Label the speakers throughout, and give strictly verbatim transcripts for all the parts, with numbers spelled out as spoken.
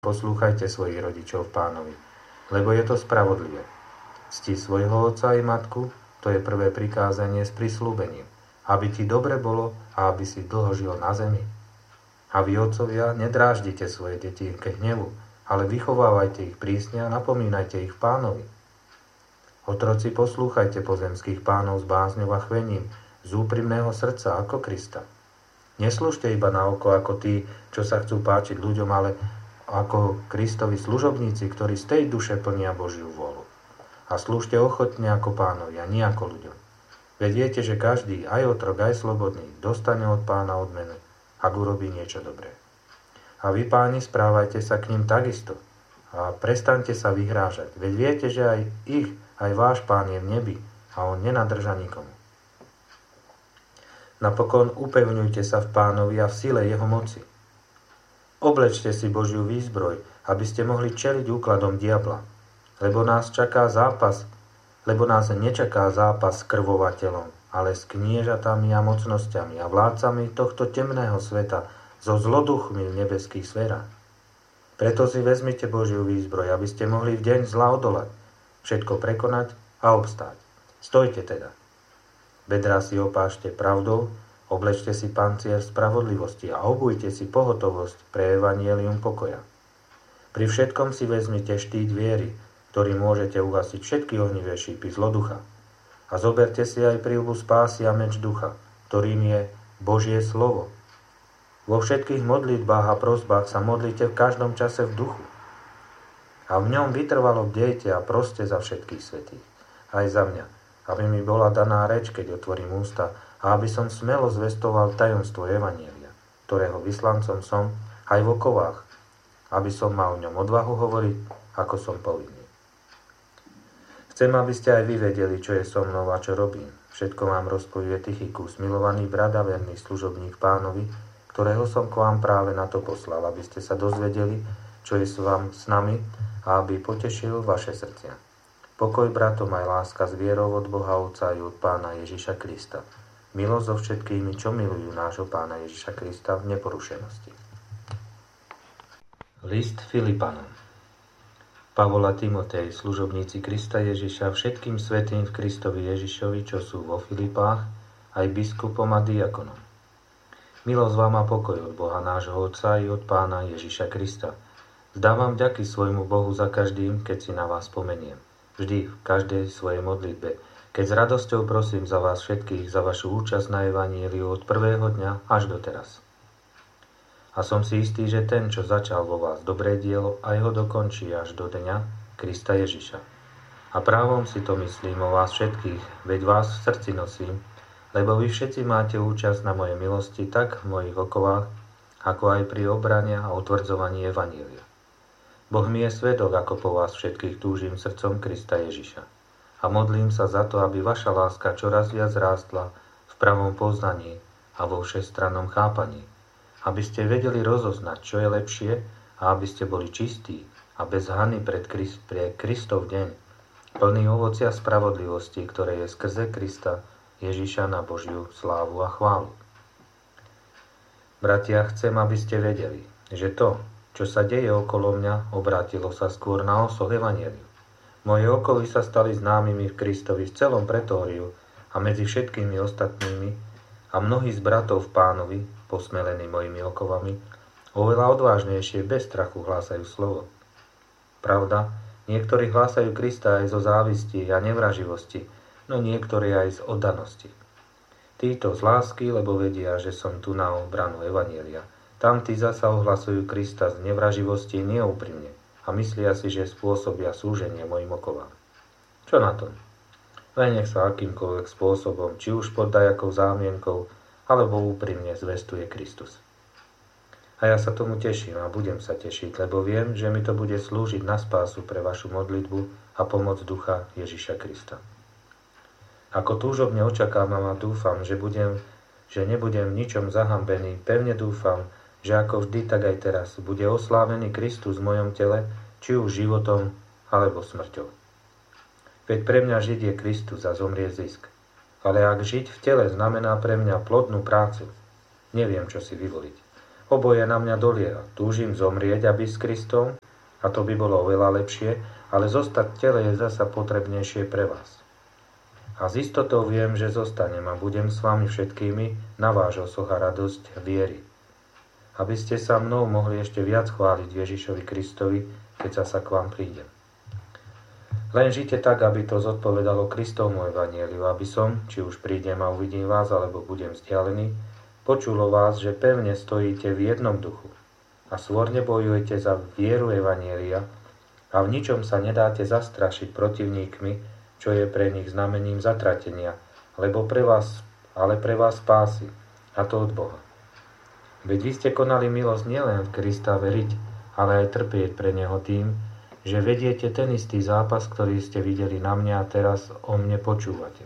Speaker 1: poslúchajte svojich rodičov v Pánovi, lebo je to spravodlivé. Cti svojho otca i matku, to je prvé prikázanie s prisľúbením, aby ti dobre bolo a aby si dlho žil na zemi. A vy, otcovia, nedráždite svoje deti ke hnevu, ale vychovávajte ich prísne a napomínajte ich v Pánovi. Otroci, poslúchajte pozemských pánov s bázňou a chvením, z úprimného srdca ako Krista. Neslúžte iba na oko ako tí, čo sa chcú páčiť ľuďom, ale ako Kristovi služobníci, ktorí z tej duše plnia Božiu vôľu. A slúžte ochotne ako Pánovi a nie ako ľuďom. Veď viete, že každý, aj otrok, aj slobodný, dostane od Pána odmenu, ak urobí niečo dobré. A vy, páni, správajte sa k ním takisto a prestaňte sa vyhrážať. Veď viete, že aj ich, aj váš Pán je v nebi a on nenadrža nikomu. Napokon upevňujte sa v Pánovi a v sile jeho moci. Oblečte si Božiu výzbroj, aby ste mohli čeliť úkladom diabla, lebo nás čaká zápas, lebo nás nečaká zápas s krvovateľom, ale s kniežatami a mocnosťami a vládcami tohto temného sveta, so zloduchmi v nebeských sférach. Preto si vezmite Božiu výzbroj, aby ste mohli v deň zla odolať, všetko prekonať a obstáť. Stojte teda. Bedrá si opášte pravdou, oblečte si pancier spravodlivosti a obujte si pohotovosť pre evanjelium pokoja. Pri všetkom si vezmite štít viery, ktorý môžete ugasiť všetky ohnivé šípy zloducha. A zoberte si aj príľbu spásy a meč ducha, ktorým je Božie slovo. Vo všetkých modlitbách a prosbách sa modlite v každom čase v duchu. A v ňom vytrvalo bdejte a proste za všetkých svätých, aj za mňa, aby mi bola daná reč, keď otvorím ústa, a aby som smelo zvestoval tajomstvo evanjelia, ktorého vyslancom som aj v okovách, aby som mal v ňom odvahu hovoriť, ako som povinný. Chcem, aby ste aj vy vedeli, čo je so mnou a čo robím. Všetko vám rozpovie Tychikus, milovaný brat a verný služobník Pánovi, ktorého som k vám práve na to poslal, aby ste sa dozvedeli, čo je s vám s nami a aby potešil vaše srdcia. Pokoj bratom aj láska s vierou od Boha Otca i od Pána Ježiša Krista. Milosť so všetkými, čo milujú nášho Pána Ježiša Krista v neporušenosti. List Filipanom. Pavol a Timotej, služobníci Krista Ježiša, všetkým svätým v Kristovi Ježišovi, čo sú vo Filipách, aj biskupom a diakonom. Milosť vám a pokoj od Boha nášho Otca i od Pána Ježiša Krista. Zdávam vďaky svojmu Bohu za každým, keď si na vás spomeniem. Vždy, v každej svojej modlitbe, keď s radosťou prosím za vás všetkých, za vašu účasť na evaníliu od prvého dňa až do teraz. A som si istý, že ten, čo začal vo vás dobré dielo, aj ho dokončí až do dňa Krista Ježiša. A právom si to myslím o vás všetkých, veď vás v srdci nosím, lebo vy všetci máte účasť na mojej milosti tak v mojich okovách, ako aj pri obrane a utvrdzovaní evanília. Boh mi je svedok, ako po vás všetkých túžim srdcom Krista Ježiša. A modlím sa za to, aby vaša láska čoraz viac rástla v pravom poznaní a vo všestrannom chápaní, aby ste vedeli rozoznať, čo je lepšie a aby ste boli čistí a bez hany pred Christ, pre Kristov deň, plný ovocia spravodlivosti, ktoré je skrze Krista Ježiša na Božiu slávu a chválu. Bratia, chcem, aby ste vedeli, že to, čo sa deje okolo mňa, obrátilo sa skôr na osoh evanjeliu. Moje okovy sa stali známymi v Kristovi v celom pretóriu a medzi všetkými ostatnými a mnohí z bratov v Pánovi, posmelení mojimi okovami, oveľa odvážnejšie bez strachu hlásajú slovo. Pravda, niektorí hlásajú Krista aj zo závisti a nevraživosti, no niektorí aj z oddanosti. Títo z lásky, lebo vedia, že som tu na obranu evanjelia. Tamtí zasa ohlasujú Krista z nevraživosti neúprimne a myslia si, že spôsobia súženie mojim okovám. Čo na tom? Len nech sa akýmkoľvek spôsobom, či už pod dajakou zámienkou, alebo úprimne zvestuje Kristus. A ja sa tomu teším a budem sa tešiť, lebo viem, že mi to bude slúžiť na spásu pre vašu modlitbu a pomoc Ducha Ježiša Krista. Ako túžobne očakávam a dúfam, že, budem, že nebudem v ničom zahambený, pevne dúfam, že ako vždy, tak aj teraz bude oslávený Kristus v mojom tele, či už životom, alebo smrťou. Veď pre mňa žiť je Kristus a zomrie zisk. Ale ak žiť v tele znamená pre mňa plodnú prácu, neviem, čo si vyvoliť. Oboje na mňa dolieha. Túžim zomrieť, aby s Kristom, a to by bolo oveľa lepšie, ale zostať v tele je zasa potrebnejšie pre vás. A z istotou viem, že zostanem a budem s vami všetkými na váš osoch a radosť viery. Aby ste sa mnou mohli ešte viac chváliť Ježišovi Kristovi, keď sa sa k vám prídem. Len žite tak, aby to zodpovedalo Kristovmu evanjeliu, aby som, či už prídem a uvidím vás, alebo budem vzdialený, počulo vás, že pevne stojíte v jednom duchu a svorne bojujete za vieru evanjelia a v ničom sa nedáte zastrašiť protivníkmi, čo je pre nich znamením zatratenia, lebo pre vás, ale pre vás spásy, a to od Boha. Veď vy ste konali milosť nielen v Krista veriť, ale aj trpieť pre Neho tým, že vediete ten istý zápas, ktorý ste videli na mňa a teraz o mne počúvate.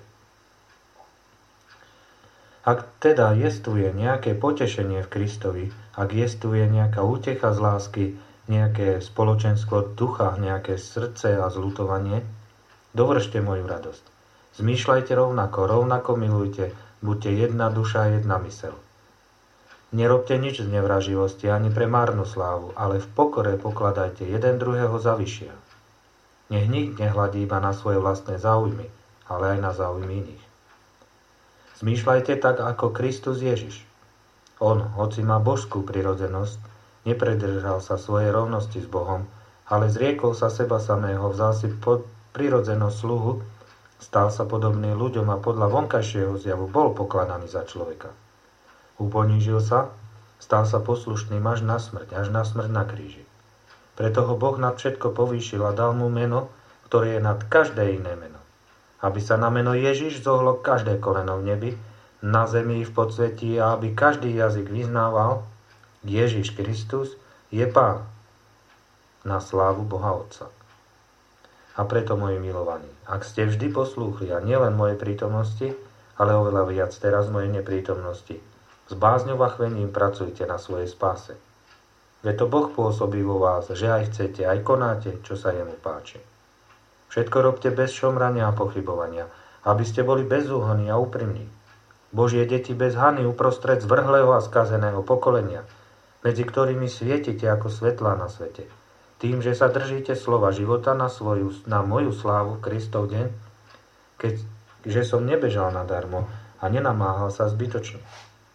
Speaker 1: Ak teda jestvuje nejaké potešenie v Kristovi, ak jestvuje nejaká útecha z lásky, nejaké spoločenstvo ducha, nejaké srdce a zľutovanie, dovršte moju radosť. Zmýšľajte rovnako, rovnako milujte, buďte jedna duša a jedna myseľ. Nerobte nič z nevraživosti ani pre márnu slávu, ale v pokore pokladajte jeden druhého za vyššieho. Nech nik nehľadí iba na svoje vlastné záujmy, ale aj na záujmy iných. Zmýšľajte tak ako Kristus Ježiš. On, hoci má božskú prirodzenosť, nepredržal sa svojej rovnosti s Bohom, ale zriekol sa seba samého, vzal si pod prirodzenosť sluhu, stal sa podobný ľuďom a podľa vonkajšieho zjavu bol pokladaný za človeka. Uponížil sa, stal sa poslušným až na smrť, až na smrť na kríži. Preto ho Boh nad všetko povýšil a dal mu meno, ktoré je nad každé iné meno. Aby sa na meno Ježiš zohlo každé koleno v nebi, na zemi i v podsvetí a aby každý jazyk vyznával, Ježiš Kristus je Pán, na slávu Boha Otca. A preto, moji milovaní, ak ste vždy poslúchli a nielen mojej prítomnosti, ale oveľa viac teraz mojej neprítomnosti, s bázňou a chvením pracujte na svojej spáse. Veď to Boh pôsobí vo vás, že aj chcete, aj konáte, čo sa jemu páči. Všetko robte bez šomrania a pochybovania, aby ste boli bezúhonní a úprimní. Božie deti bez hany uprostred zvrhlého a skazeného pokolenia, medzi ktorými svietite ako svetlá na svete. Tým, že sa držíte slova života na, svoju, na moju slávu v Kristov deň, keď, že som nebežal nadarmo a nenamáhal sa zbytočne.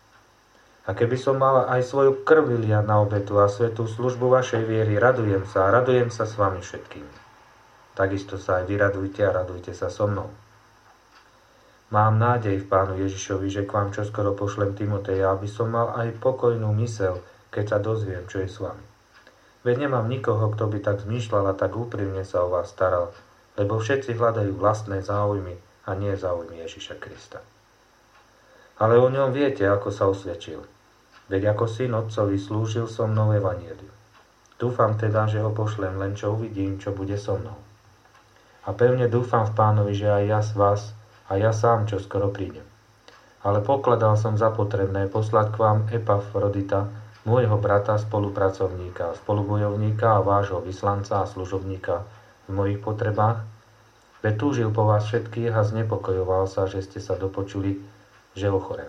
Speaker 1: A keby som mala aj svoju krv vyliať na obetu a svätú službu vašej viery, radujem sa a radujem sa s vami všetkými. Takisto sa aj vy radujte a radujte sa so mnou. Mám nádej v Pánu Ježišovi, že k vám čoskoro pošlem Timoteja, aby som mal aj pokojnú myseľ, keď sa dozviem, čo je s vami. Veď nemám nikoho, kto by tak zmýšľal a tak úprimne sa o vás staral, lebo všetci hľadajú vlastné záujmy a nie záujmy Ježiša Krista. Ale o ňom viete, ako sa osvedčil. Veď ako syn otcovi slúžil so mnou evanjeliu. Dúfam teda, že ho pošlem, len čo uvidím, čo bude so mnou. A pevne dúfam v Pánovi, že aj ja z vás a ja sám čo skoro prídem. Ale pokladal som za potrebné poslať k vám Epafrodita, môjho brata, spolupracovníka, spolubojovníka a vášho vyslanca a služobníka v mojich potrebách, veď túžil po vás všetkých a znepokojoval sa, že ste sa dopočuli, že ochorel.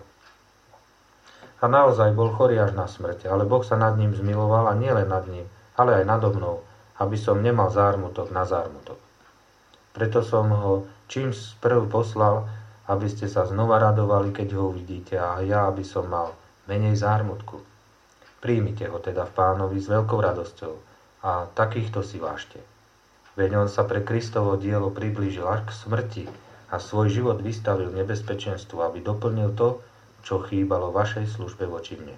Speaker 1: A naozaj bol chorý až na smrť, ale Boh sa nad ním zmiloval a nielen nad ním, ale aj nado mnou, aby som nemal zármutok na zármutok. Preto som ho čím sprv poslal, aby ste sa znova radovali, keď ho uvidíte, a ja, aby som mal menej zármutku. Príjmite ho teda v Pánovi s veľkou radosťou a takýchto si vážte. Veď on sa pre Kristovo dielo priblížil až k smrti a svoj život vystavil nebezpečenstvu, aby doplnil to, čo chýbalo vašej službe voči mne.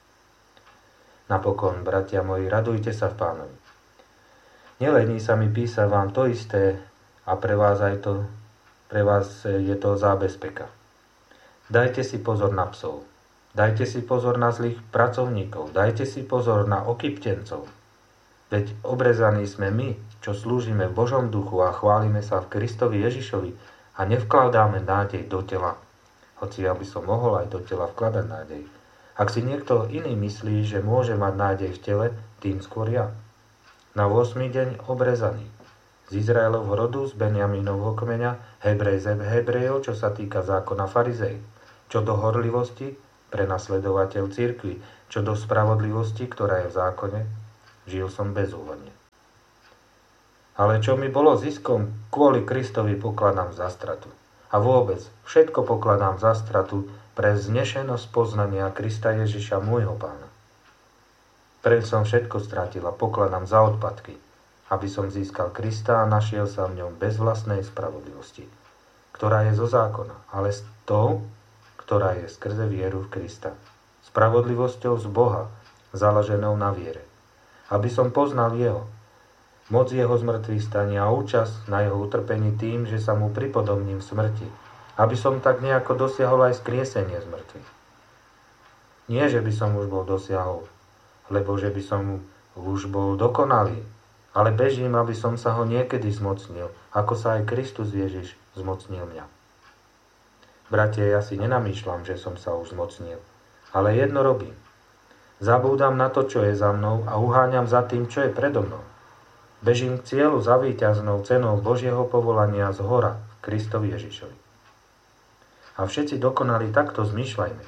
Speaker 1: Napokon, bratia moji, radujte sa v Pánovi. Nelení sa mi písať vám to isté a pre vás aj to, pre vás je to zábezpeka. Dajte si pozor na psov. Dajte si pozor na zlých pracovníkov, dajte si pozor na okyptencov. Veď obrezaní sme my, čo slúžime v Božom duchu a chválime sa v Kristovi Ježišovi a nevkladáme nádej do tela, hoci ja by som mohol aj do tela vkladať nádej. Ak si niekto iný myslí, že môže mať nádej v tele, tým skôr ja. Na ôsmy deň obrezaný. Z Izraelovho rodu, z Benjamínovho kmeňa, Hebrej z Hebrejov, čo sa týka zákona farizej. Čo do horlivosti, prenasledovateľ cirkvi, Čo do spravodlivosti, ktorá je v zákone, žil som bezúhodne. Ale čo mi bolo ziskom, kvôli Kristovi pokladám za stratu. A vôbec, všetko pokladám za stratu pre vznešenosť poznania Krista Ježiša, môjho Pána. Preň som všetko stratil a pokladám za odpadky, aby som získal Krista a našiel sa v ňom bez vlastnej spravodlivosti, ktorá je zo zákona, ale s tou, ktorá je skrze vieru v Krista. Spravodlivosťou z Boha, založenou na viere. Aby som poznal jeho, moc jeho zmrtvých stania a účasť na jeho utrpení tým, že sa mu pripodobním v smrti, aby som tak nejako dosiahol aj skriesenie z mŕtvych. Nie, že by som už bol dosiahol, lebo že by som už bol dokonalý, ale bežím, aby som sa ho niekedy zmocnil, ako sa aj Kristus Ježiš zmocnil mňa. Bratia, ja si nenamýšľam, že som sa už zmocnil, ale jedno robím. Zabúdam na to, čo je za mnou a uháňam za tým, čo je predo mnou. Bežím k cieľu za víťaznou cenou Božieho povolania z hora v Kristovi Ježišovi. A všetci dokonali takto zmýšľajme.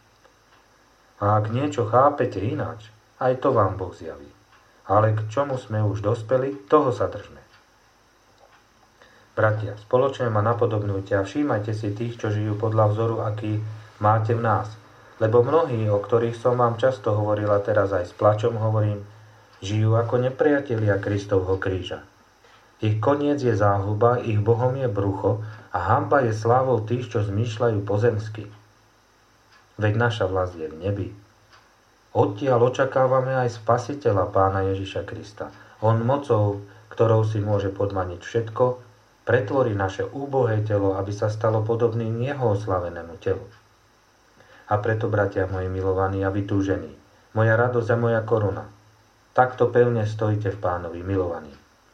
Speaker 1: A ak niečo chápete ináč, aj to vám Boh zjaví. Ale k čomu sme už dospeli, toho sa držme. Bratia, spoločne ma napodobnujte a všímajte si tých, čo žijú podľa vzoru, aký máte v nás. Lebo mnohí, o ktorých som vám často hovoril a teraz aj s plačom hovorím, žijú ako nepriatelia Kristovho kríža. Ich koniec je záhuba, ich Bohom je brucho a hanba je slávou tých, čo zmýšľajú pozemsky. Veď naša vlast je v nebi. Odtiaľ očakávame aj Spasiteľa Pána Ježiša Krista. On mocou, ktorou si môže podmaniť všetko, pretvorí naše úbohé telo, aby sa stalo podobným jeho oslavenému telu. A preto, bratia moji milovaní a vytúžení, moja radosť a moja koruna, takto pevne stojíte v Pánovi, milovaní.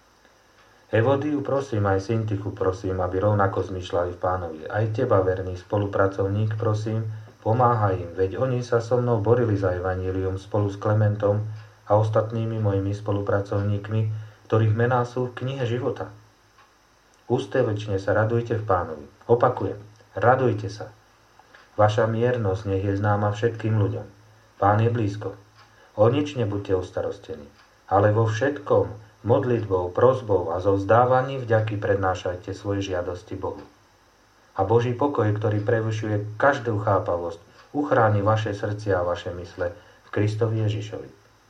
Speaker 1: Evodiu prosím, aj Syntichu prosím, aby rovnako zmýšľali v Pánovi. Aj teba, verný spolupracovník, prosím, pomáhaj im, veď oni sa so mnou borili za evanjelium spolu s Klementom a ostatnými mojimi spolupracovníkmi, ktorých mená sú v knihe života. Ústevečne sa radujte v Pánovi. Opakujem, radujte sa. Vaša miernosť nech je známa všetkým ľuďom. Pán je blízko. O nič nebuďte ustarostení, ale vo všetkom modlitbou, prosbou a zo vzdávaní vďaky prednášajte svoje žiadosti Bohu. A Boží pokoj, ktorý prevyšuje každú chápavosť, uchráni vaše srdcia a vaše mysle v Kristovi Ježišovi.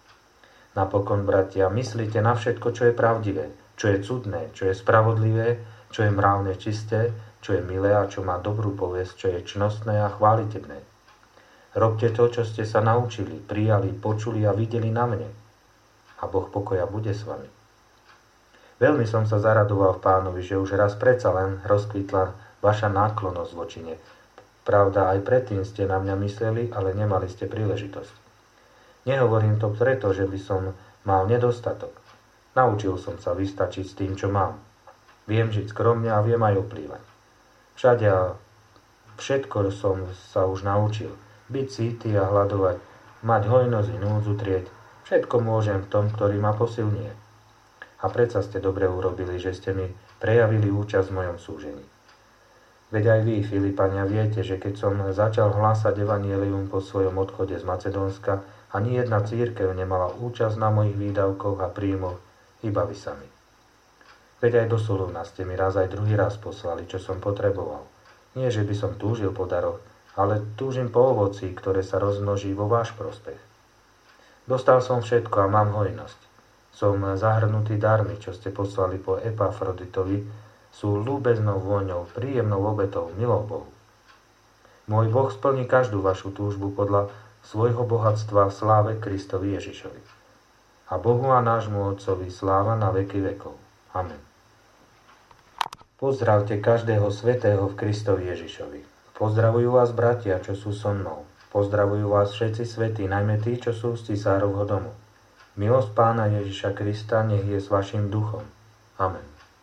Speaker 1: Napokon, bratia, myslite na všetko, čo je pravdivé, čo je cudné, čo je spravodlivé, čo je mravné čisté, čo je milé a čo má dobrú povesť, čo je čnostné a chválitebné. Robte to, čo ste sa naučili, prijali, počuli a videli na mne. A Boh pokoja bude s vami. Veľmi som sa zaradoval v Pánovi, že už raz predsa len rozkvitla vaša náklonnosť voči mne. Pravda, aj predtým ste na mňa mysleli, ale nemali ste príležitosť. Nehovorím to preto, že by som mal nedostatok. Naučil som sa vystačiť s tým, čo mám. Viem žiť skromne a viem aj oplývať. Všade a všetko som sa už naučil. Byť cíty a hľadovať, mať hojnosť i núdzu trieť. Všetko môžem v tom, ktorý ma posilňuje. A predsa ste dobre urobili, že ste mi prejavili účasť v mojom súžení. Veď aj vy, Filipania, viete, že keď som začal hlásať evanjelium po svojom odchode z Macedónska, ani jedna cirkev nemala účasť na mojich výdavkoch a príjmoch, iba vy sami. Veď aj do Solúna ste mi raz aj druhý raz poslali, čo som potreboval. Nie, že by som túžil po daroch, ale túžim po ovoci, ktoré sa rozmnoží vo váš prospech. Dostal som všetko a mám hojnosť. Som zahrnutý darmi, čo ste poslali po Epafroditovi, sú ľúbeznou vôňou, príjemnou obetou, milou Bohu. Môj Boh splní každú vašu túžbu podľa svojho bohatstva v sláve Kristovi Ježišovi. A Bohu a nášmu Otcovi sláva na veky vekov. Amen. Pozdravte každého svätého v Kristovi Ježišovi. Pozdravujú vás bratia, čo sú so mnou. Pozdravujú vás všetci svätí, najmä tí, čo sú z cisárovho domu. Milosť Pána Ježiša Krista nech je s vašim duchom. Amen.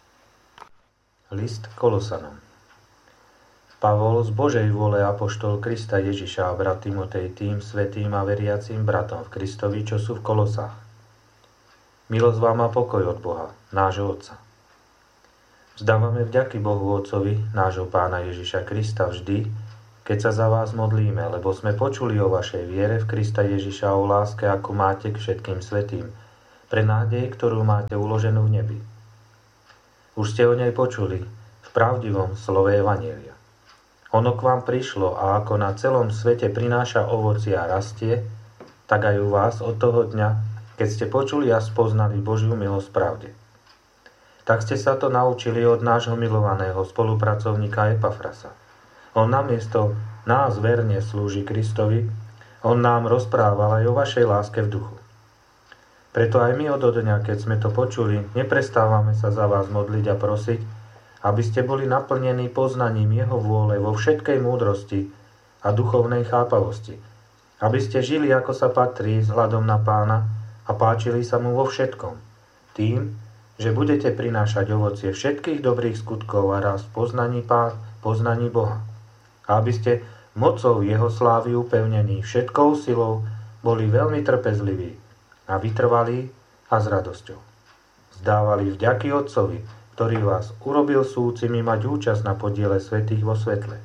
Speaker 1: List Kolosanom. Pavol z Božej vôle apoštol Krista Ježiša a brat Timotej tým svätým a veriacím bratom v Kristovi, čo sú v Kolosách. Milosť vám a pokoj od Boha, nášho Otca. Vzdávame vďaky Bohu Otcovi, nášho Pána Ježiša Krista vždy, keď sa za vás modlíme, lebo sme počuli o vašej viere v Krista Ježiša, o láske, ako máte k všetkým svätým, pre nádej, ktorú máte uloženú v nebi. Už ste o nej počuli v pravdivom slove Evanjelia. Ono k vám prišlo a ako na celom svete prináša ovocie a rastie, tak aj u vás od toho dňa, keď ste počuli a spoznali Božiu milosť v pravde. Tak ste sa to naučili od nášho milovaného spolupracovníka Epafrasa. On namiesto nás verne slúži Kristovi, on nám rozprával aj o vašej láske v duchu. Preto aj my od dňa, keď sme to počuli, neprestávame sa za vás modliť a prosiť, aby ste boli naplnení poznaním jeho vôle vo všetkej múdrosti a duchovnej chápavosti, aby ste žili, ako sa patrí, vzhľadom na Pána a páčili sa mu vo všetkom, tým, že budete prinášať ovocie všetkých dobrých skutkov a rast poznaní Pána, poznaní Boha. A aby ste mocou jeho slávy upevnení všetkou silou boli veľmi trpezliví a vytrvalí a s radosťou. Zdávali vďaky Otcovi, ktorý vás urobil súcimi mať účasť na podiele svätých vo svetle.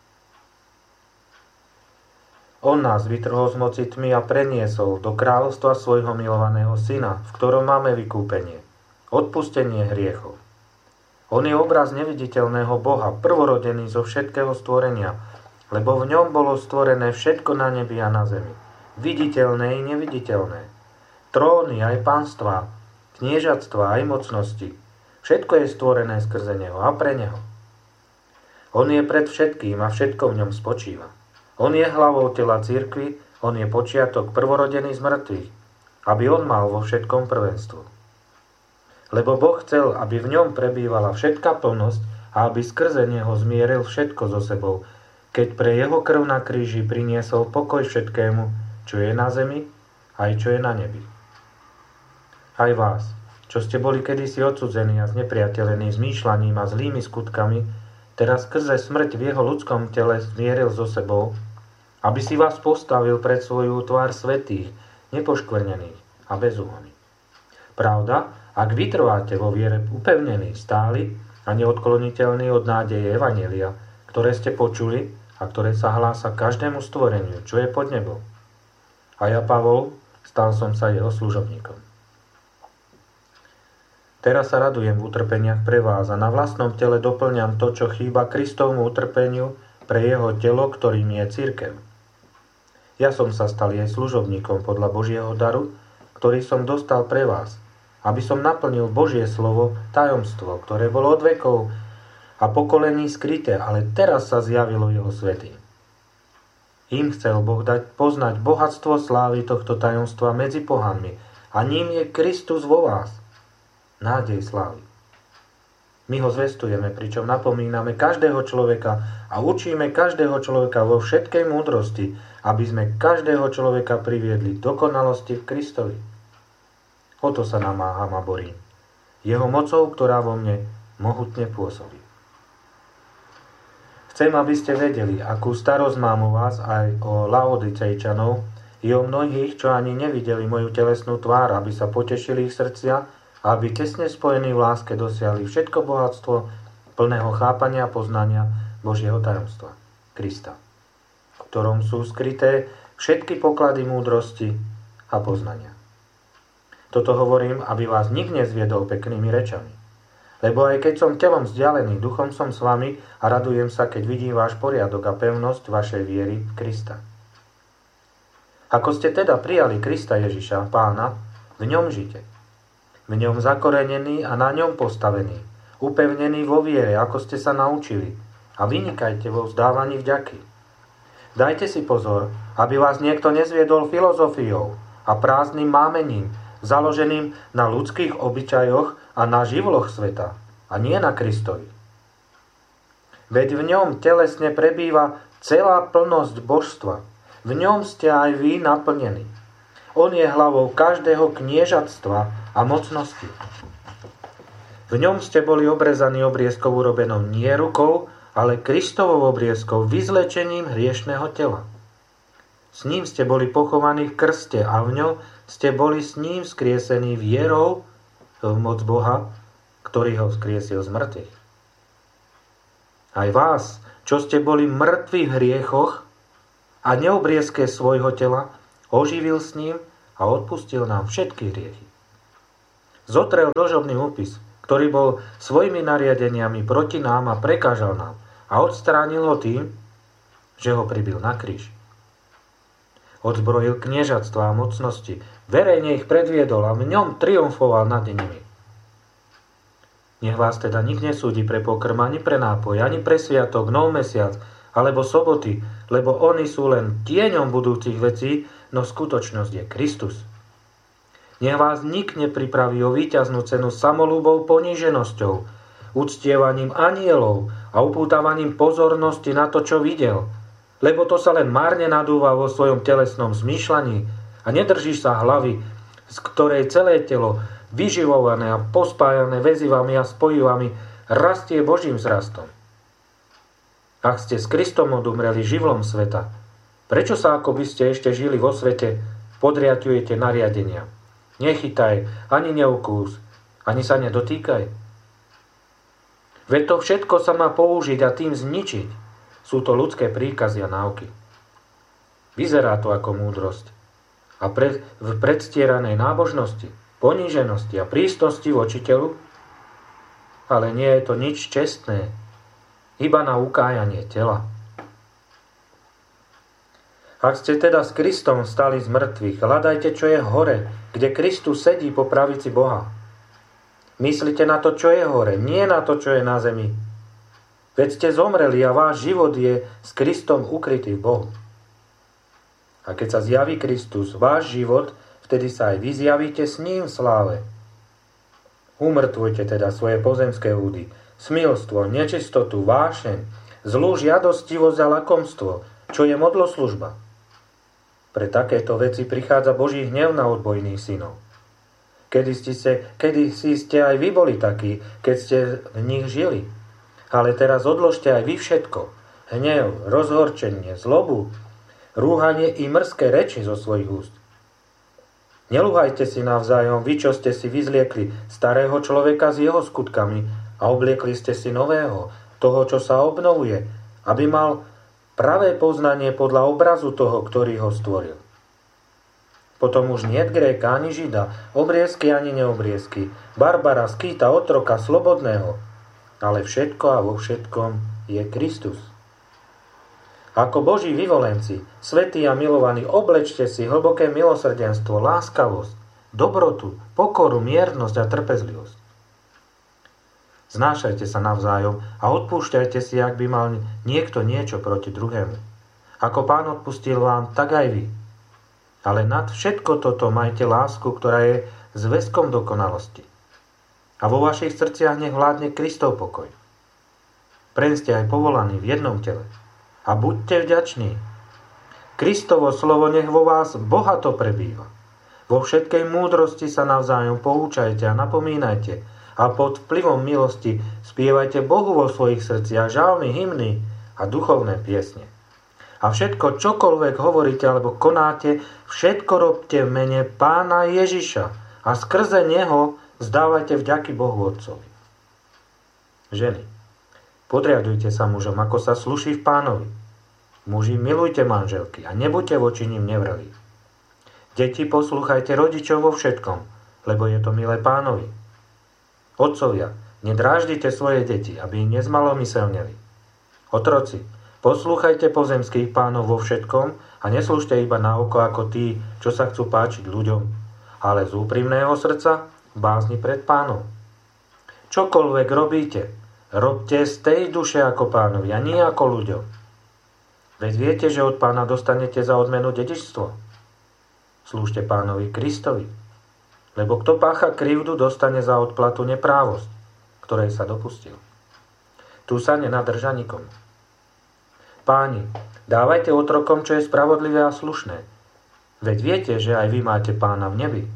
Speaker 1: On nás vytrhol z moci tmy a preniesol do kráľovstva svojho milovaného syna, v ktorom máme vykúpenie, odpustenie hriechov. On je obraz neviditeľného Boha, prvorodený zo všetkého stvorenia, lebo v ňom bolo stvorené všetko na nebi a na zemi, viditeľné i neviditeľné, tróny aj panstvá, kniežatstvá aj mocnosti. Všetko je stvorené skrze neho a pre neho. On je pred všetkým a všetko v ňom spočíva. On je hlavou tela cirkvi, on je počiatok prvorodený z mŕtvych, aby on mal vo všetkom prvenstvo. Lebo Boh chcel, aby v ňom prebývala všetká plnosť a aby skrze neho zmieril všetko so sebou, keď pre jeho krv na kríži priniesol pokoj všetkému, čo je na zemi, aj čo je na nebi. Aj vás, čo ste boli kedysi odsudzení a znepriatelení zmýšľaním a zlými skutkami, teraz skrze smrť v jeho ľudskom tele zmieril so sebou, aby si vás postavil pred svoju tvár svätých, nepoškvrnených a bezúhonných. Pravda, ak vytrváte vo viere upevnení, stáli a neodkloniteľní od nádeje Evanjelia, ktoré ste počuli a ktoré sa hlása každému stvoreniu, čo je pod nebou. A ja, Pavol, stal som sa jeho služobníkom. Teraz sa radujem v utrpeniach pre vás a na vlastnom tele doplňam to, čo chýba Kristovmu utrpeniu pre jeho telo, ktorým je cirkev. Ja som sa stal jej služobníkom podľa Božieho daru, ktorý som dostal pre vás, aby som naplnil Božie slovo, tajomstvo, ktoré bolo od vekov a pokolení skryté, ale teraz sa zjavilo jeho svätým. Im chcel Boh dať poznať bohatstvo slávy tohto tajomstva medzi pohanmi a ním je Kristus vo vás, nádej slávy. My ho zvestujeme, pričom napomíname každého človeka a učíme každého človeka vo všetkej múdrosti, aby sme každého človeka priviedli k dokonalosti v Kristovi. O to sa namáham a borím. Jeho mocou, ktorá vo mne mohutne pôsobí. Chcem, aby ste vedeli, akú starosť mám o vás aj o Laodicejčanov i o mnohých, čo ani nevideli moju telesnú tvár, aby sa potešili ich srdcia a aby tesne spojení v láske dosiahli všetko bohatstvo plného chápania a poznania Božieho tajomstva, Krista, v ktorom sú skryté všetky poklady múdrosti a poznania. Toto hovorím, aby vás nik nezviedol peknými rečami. Lebo aj keď som telom vzdialený, duchom som s vami a radujem sa, keď vidím váš poriadok a pevnosť vašej viery v Krista. Ako ste teda prijali Krista Ježiša, Pána, v ňom žite. V ňom zakorenení a na ňom postavení, upevnení vo viere, ako ste sa naučili, a vynikajte vo vzdávaní vďaky. Dajte si pozor, aby vás niekto nezviedol filozofiou a prázdnym mámením, založeným na ľudských obyčajoch a na živloch sveta, a nie na Kristovi. Veď v ňom telesne prebýva celá plnosť božstva. V ňom ste aj vy naplnení. On je hlavou každého kniežatstva a mocnosti. V ňom ste boli obrezaní obriezkou urobenou nie rukou, ale Kristovou obriezkou, vyzlečením hriešného tela. S ním ste boli pochovaní v krste a v ňom ste boli s ním vzkriesení vierou v moc Boha, ktorý ho vzkriesil z mŕtvych. Aj vás, čo ste boli mŕtvi v hriechoch a neobriezke svojho tela, oživil s ním a odpustil nám všetky hriechy. Zotrel dlžobný úpis, ktorý bol svojimi nariadeniami proti nám a prekážal nám, a odstránil ho tým, že ho pribil na kríž. Odzbrojil kniežatstva a mocnosti, verejne ich predviedol a v ňom triumfoval nad nimi. Nech vás teda nik nesúdi pre pokrm, ani pre nápoj, ani pre sviatok, nov mesiac, alebo soboty, lebo oni sú len tieňom budúcich vecí, no skutočnosť je Kristus. Nech vás nik nepripraví o víťaznú cenu samolúbou poníženosťou, uctievaním anielov a upútavaním pozornosti na to, čo videl, lebo to sa len márne nadúva vo svojom telesnom zmýšľaní a nedržíš sa hlavy, z ktorej celé telo, vyživované a pospájané väzivami a spojivami, rastie Božím vzrastom. Ak ste s Kristom odumreli živlom sveta, prečo sa, ako by ste ešte žili vo svete, podriaďujete nariadenia? Nechytaj, ani neukús, ani sa nedotýkaj. Veď to všetko sa má použiť a tým zničiť. Sú to ľudské príkazy a náuky. Vyzerá to ako múdrosť. A pred, v predstieranej nábožnosti, poníženosti a prísnosti voči telu, ale nie je to nič čestné, iba na ukájanie tela. Ak ste teda s Kristom stali z mŕtvych, hľadajte, čo je hore, kde Kristus sedí po pravici Boha. Myslite na to, čo je hore, nie na to, čo je na zemi. Veď ste zomreli a váš život je s Kristom ukrytý v Bohu. A keď sa zjaví Kristus, váš život, vtedy sa aj vy zjavíte s ním v sláve. Umrtvujte teda svoje pozemské údy, smilstvo, nečistotu, vášeň, zlú žiadostivosť a lakomstvo, čo je modloslužba. Pre takéto veci prichádza Boží hnev na odbojných synov. Kedy ste, ste, kedy si ste aj vy boli takí, keď ste v nich žili. Ale teraz odložte aj vy všetko. Hnev, rozhorčenie, zlobu, rúhanie i mrzké reči zo svojich úst. Nelúhajte si navzájom, vy, čo ste si vyzliekli starého človeka s jeho skutkami a obliekli ste si nového, toho, čo sa obnovuje, aby mal pravé poznanie podľa obrazu toho, ktorý ho stvoril. Potom už niet Gréka ani Žida, obriezky ani neobriezky, Barbara, skýta, otroka, slobodného, ale všetko a vo všetkom je Kristus. Ako Boží vyvolenci, svätí a milovaní, oblečte si hlboké milosrdenstvo, láskavosť, dobrotu, pokoru, miernosť a trpezlivosť. Znášajte sa navzájom a odpúšťajte si, ak by mal niekto niečo proti druhému. Ako Pán odpustil vám, tak aj vy. Ale nad všetko toto majte lásku, ktorá je zväzkom dokonalosti. A vo vašich srdciach nech vládne Kristov pokoj. Preň ste aj povolaní v jednom tele. A buďte vďační. Kristovo slovo nech vo vás bohato prebýva. Vo všetkej múdrosti sa navzájom poučajte a napomínajte a pod vplyvom milosti spievajte Bohu vo svojich srdciach žalmy, hymny a duchovné piesne. A všetko, čokoľvek hovoríte alebo konáte, všetko robte v mene Pána Ježiša a skrze Neho vzdávajte vďaky Bohu Otcovi. Ženy, podriadujte sa mužom, ako sa sluší v Pánovi. Muži, milujte manželky a nebuďte voči ním nevrelí. Deti, poslúchajte rodičov vo všetkom, lebo je to milé Pánovi. Otcovia, nedráždite svoje deti, aby ich nezmalomyselneli. Otroci, poslúchajte pozemských pánov vo všetkom a neslúžte iba na oko ako tí, čo sa chcú páčiť ľuďom, ale z úprimného srdca bázni pred Pánom. Čokoľvek robíte, robte z tej duše ako Pánovi a nie ako ľuďom. Veď viete, že od Pána dostanete za odmenu dedičstvo. Slúžte Pánovi Kristovi, lebo kto pácha krivdu, dostane za odplatu neprávosť, ktorej sa dopustil. Tu sa nenadrža nikomu. Páni, dávajte otrokom, čo je spravodlivé a slušné. Veď viete, že aj vy máte Pána v nebi.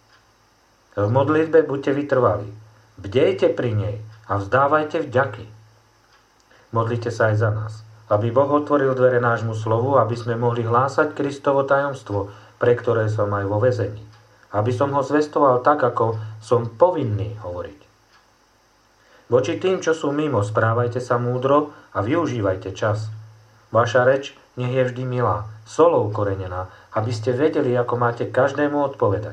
Speaker 1: V modlitbe buďte vytrvalí, bdejte pri nej a vzdávajte vďaky. Modlite sa aj za nás, aby Boh otvoril dvere nášmu slovu, aby sme mohli hlásať Kristovo tajomstvo, pre ktoré som aj vo väzení. Aby som ho zvestoval tak, ako som povinný hovoriť. Voči tým, čo sú mimo, správajte sa múdro a využívajte čas. Vaša reč nech je vždy milá, solou korenená, aby ste vedeli, ako máte každému odpovedať.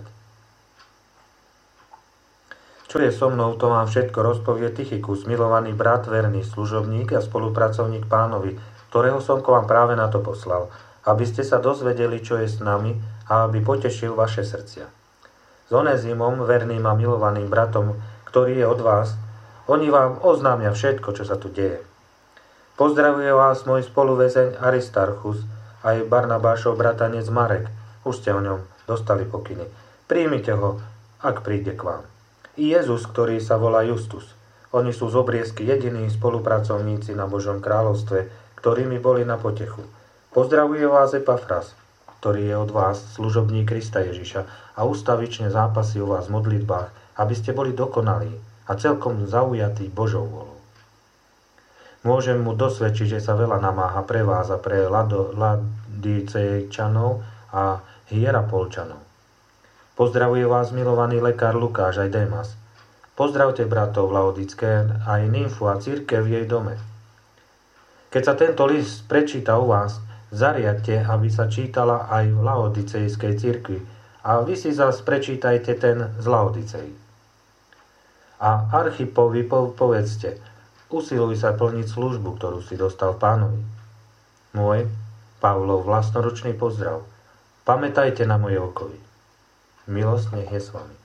Speaker 1: Čo je so mnou, to vám všetko rozpovie Tychikus, milovaný brat, verný služobník a spolupracovník Pánovi, ktorého som k vám práve na to poslal, aby ste sa dozvedeli, čo je s nami a aby potešil vaše srdcia. S Onezimom, verným a milovaným bratom, ktorý je od vás, oni vám oznámia všetko, čo sa tu deje. Pozdravuje vás môj spoluväzeň Aristarchus, aj Barnabášov bratanec Marek. Už ste o ňom dostali pokyny. Príjmite ho, ak príde k vám. I Jezus, ktorý sa volá Justus. Oni sú z obriezky jediní spolupracovníci na Božom kráľovstve, ktorými boli na potechu. Pozdravuje vás Epafras, ktorý je od vás, služobník Krista Ježiša, a ustavične zápasí o vás v modlitbách, aby ste boli dokonalí a celkom zaujatí Božou volou. Môžem mu dosvedčiť, že sa veľa namáha pre vás a pre Ladicejčanov a Hierapolčanov. Pozdravuje vás milovaný lekár Lukáš aj Démas. Pozdravte bratov Laodické, aj Nymfu a cirkev v jej dome. Keď sa tento list prečíta u vás, zariadte, aby sa čítala aj v Laodicejskej cirkvi a vy si zas prečítajte ten z Laodicej. A Archipovi povedzte, usiluj sa plniť službu, ktorú si dostal Pánovi. Môj, Pavlov vlastnoručný pozdrav. Pamätajte na moje okovy. Milosť nech je s vami.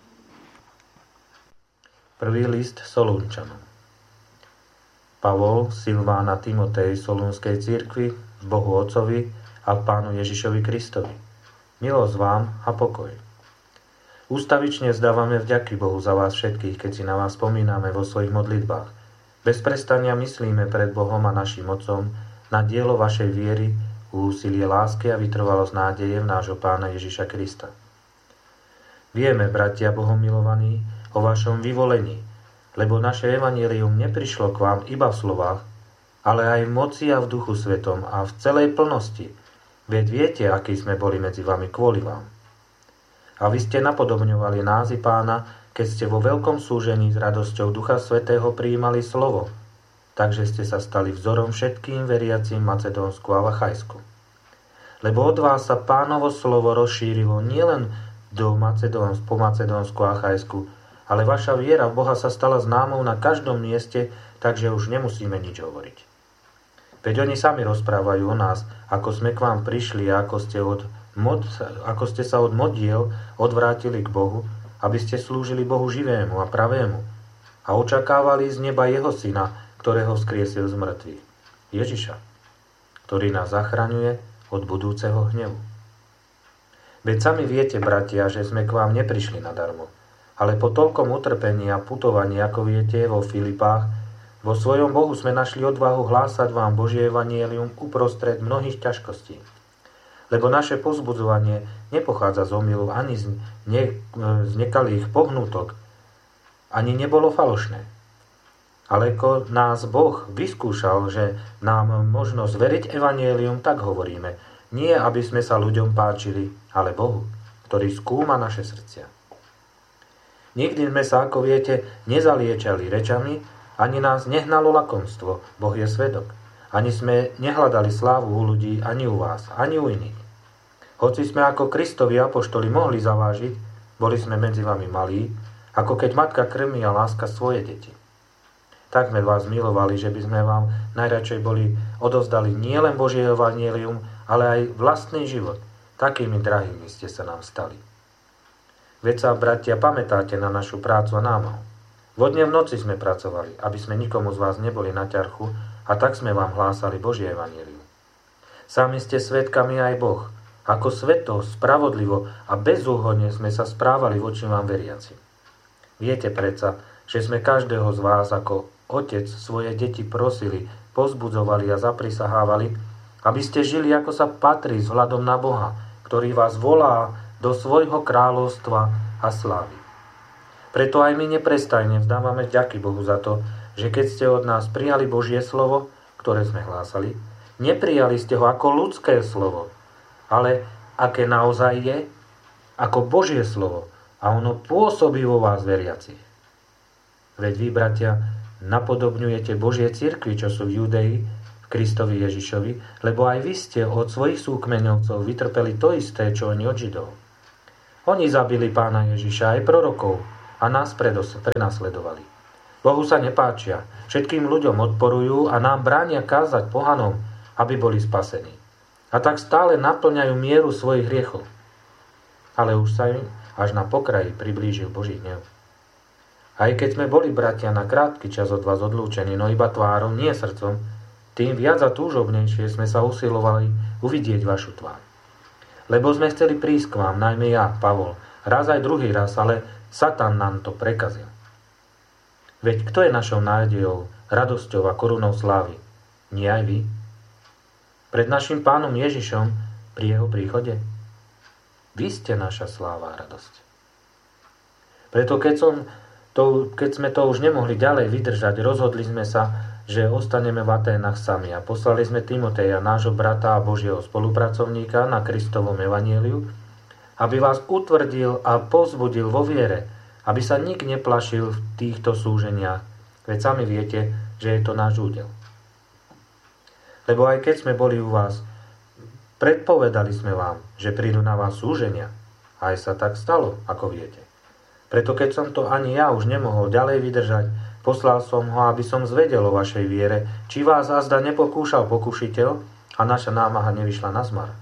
Speaker 1: Prvý list Solúnčanom. Pavol, Silván a Timotej Solúnskej cirkvi, Bohu Otcovi a Pánu Ježišovi Kristovi. Milosť vám a pokoj. Ústavične zdávame vďaky Bohu za vás všetkých, keď si na vás spomíname vo svojich modlitbách. Bez prestania myslíme pred Bohom a našim Otcom na dielo vašej viery, úsilie lásky a vytrvalosť nádeje v nášho Pána Ježiša Krista. Vieme, bratia Bohom milovaní, o vašom vyvolení, lebo naše evanjelium neprišlo k vám iba v slovách, ale aj v moci a v duchu svetom a v celej plnosti. Veď viete, akí sme boli medzi vami kvôli vám. A vy ste napodobňovali nás i Pána, keď ste vo veľkom súžení s radosťou Ducha Svätého prijímali slovo, takže ste sa stali vzorom všetkým veriacim Macedónsku a Vachajsku. Lebo od vás sa Pánovo slovo rozšírilo nielen do Macedóns, po Macedónsku a Achajsku, ale vaša viera v Boha sa stala známou na každom mieste, takže už nemusíme nič hovoriť. Veď oni sami rozprávajú o nás, ako sme k vám prišli a ako ste, od mod, ako ste sa od modiel odvrátili k Bohu, aby ste slúžili Bohu živému a pravému a očakávali z neba jeho syna, ktorého vzkriesil z mŕtvych, Ježiša, ktorý nás zachraňuje od budúceho hnevu. Veď sami viete, bratia, že sme k vám neprišli nadarmo, ale po toľkom utrpení a putovaní, ako viete, vo Filipách, vo svojom Bohu sme našli odvahu hlásať vám Božie evanjelium uprostred mnohých ťažkostí. Lebo naše povzbudzovanie nepochádza z omylu ani z, ne, z nekalých pohnutok, ani nebolo falošné. Ale ako nás Boh vyskúšal, že nám možno zveriť evanjelium, tak hovoríme, nie aby sme sa ľuďom páčili, ale Bohu, ktorý skúma naše srdcia. Nikdy sme sa, ako viete, nezaliečali rečami, ani nás nehnalo lakomstvo, Boh je svedok. Ani sme nehľadali slávu u ľudí, ani u vás, ani u iných. Hoci sme ako Kristovi apoštoli mohli zavážiť, boli sme medzi vami malí, ako keď matka krmí a láska svoje deti. Tak sme vás milovali, že by sme vám najradšej boli odovzdali nielen Božie evanjelium, ale aj vlastný život. Takými drahými ste sa nám stali. Veď sa, bratia, pamätáte na našu prácu a námahu. Vodne v noci sme pracovali, aby sme nikomu z vás neboli na ťarchu, a tak sme vám hlásali Božie evanjelium. Sami ste svedkami aj Boh, ako sveto, spravodlivo a bezúhonne sme sa správali voči vám veriaci. Viete predsa, že sme každého z vás ako otec svoje deti prosili, povzbudzovali a zaprisahávali, aby ste žili, ako sa patrí, s hľadom na Boha, ktorý vás volá do svojho kráľovstva a slávy. Preto aj my neprestajne vzdávame vďaky Bohu za to, že keď ste od nás prijali Božie slovo, ktoré sme hlásali, neprijali ste ho ako ľudské slovo, ale aké naozaj je, ako Božie slovo, a ono pôsobí vo vás veriacich. Veď vy, bratia, napodobňujete Božie cirkvi, čo sú v Judei, v Kristovi Ježišovi, lebo aj vy ste od svojich súkmeňovcov vytrpeli to isté, čo oni od Židov. Oni zabili Pána Ježiša aj prorokov a nás predos- prenasledovali. Bohu sa nepáčia, všetkým ľuďom odporujú a nám bránia kázať pohanom, aby boli spasení. A tak stále naplňajú mieru svojich hriechov. Ale už sa im až na pokraji priblížil Boží hnev. Aj keď sme boli, bratia, na krátky čas od vás odlúčení, no iba tvárou, nie srdcom, tým viac a túžobnejšie sme sa usilovali uvidieť vašu tvár. Lebo sme chceli prísť k vám, najmä ja, Pavol, raz aj druhý raz, ale Satan nám to prekazil. Veď kto je našou nádejou, radosťou a korunou slávy? Nie aj vy? Pred našim Pánom Ježišom pri jeho príchode? Vy ste naša sláva a radosť. Preto keď som To, keď sme to už nemohli ďalej vydržať, rozhodli sme sa, že ostaneme v Aténach sami a poslali sme Timoteja, nášho brata a Božieho spolupracovníka na Kristovom evanjeliu, aby vás utvrdil a povzbudil vo viere, aby sa nik neplašil v týchto súženiach, veď sami viete, že je to náš údel. Lebo aj keď sme boli u vás, predpovedali sme vám, že prídu na vás súženia, a aj sa tak stalo, ako viete. Preto keď som to ani ja už nemohol ďalej vydržať, poslal som ho, aby som zvedel o vašej viere, či vás azda nepokúšal pokušiteľ a naša námaha nevyšla na zmar.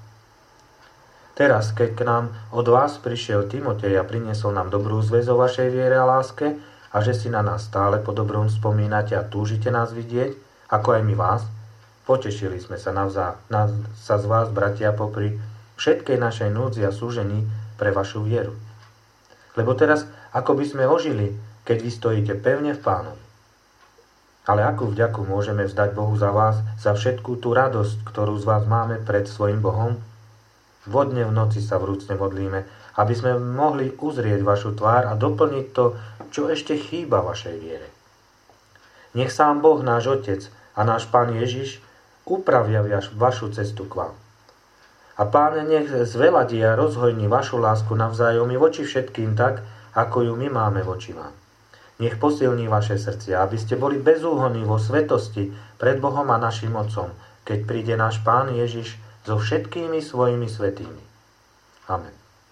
Speaker 1: Teraz, keď k nám od vás prišiel Timotej a priniesol nám dobrú zväz o vašej viere a láske a že si na nás stále po dobrom spomínate a túžite nás vidieť, ako aj my vás, potešili sme sa, navzá, na, sa z vás, bratia, popri všetkej našej núdzi a súžení pre vašu vieru. Lebo teraz, ako by sme ožili, keď vy stojíte pevne v Pánovi. Ale akú vďaku môžeme vzdať Bohu za vás, za všetkú tú radosť, ktorú z vás máme pred svojim Bohom? Vodne v noci sa vrúcne modlíme, aby sme mohli uzrieť vašu tvár a doplniť to, čo ešte chýba vašej viere. Nech sám Boh, náš Otec a náš Pán Ježiš upravia vašu cestu k vám. A Pán nech zveladí a rozhojní vašu lásku navzájom i voči všetkým tak, ako ju my máme voči vám. Nech posilní vaše srdcia, aby ste boli bezúhonní vo svetosti pred Bohom a našim Otcom, keď príde náš Pán Ježiš so všetkými svojimi svätými. Amen.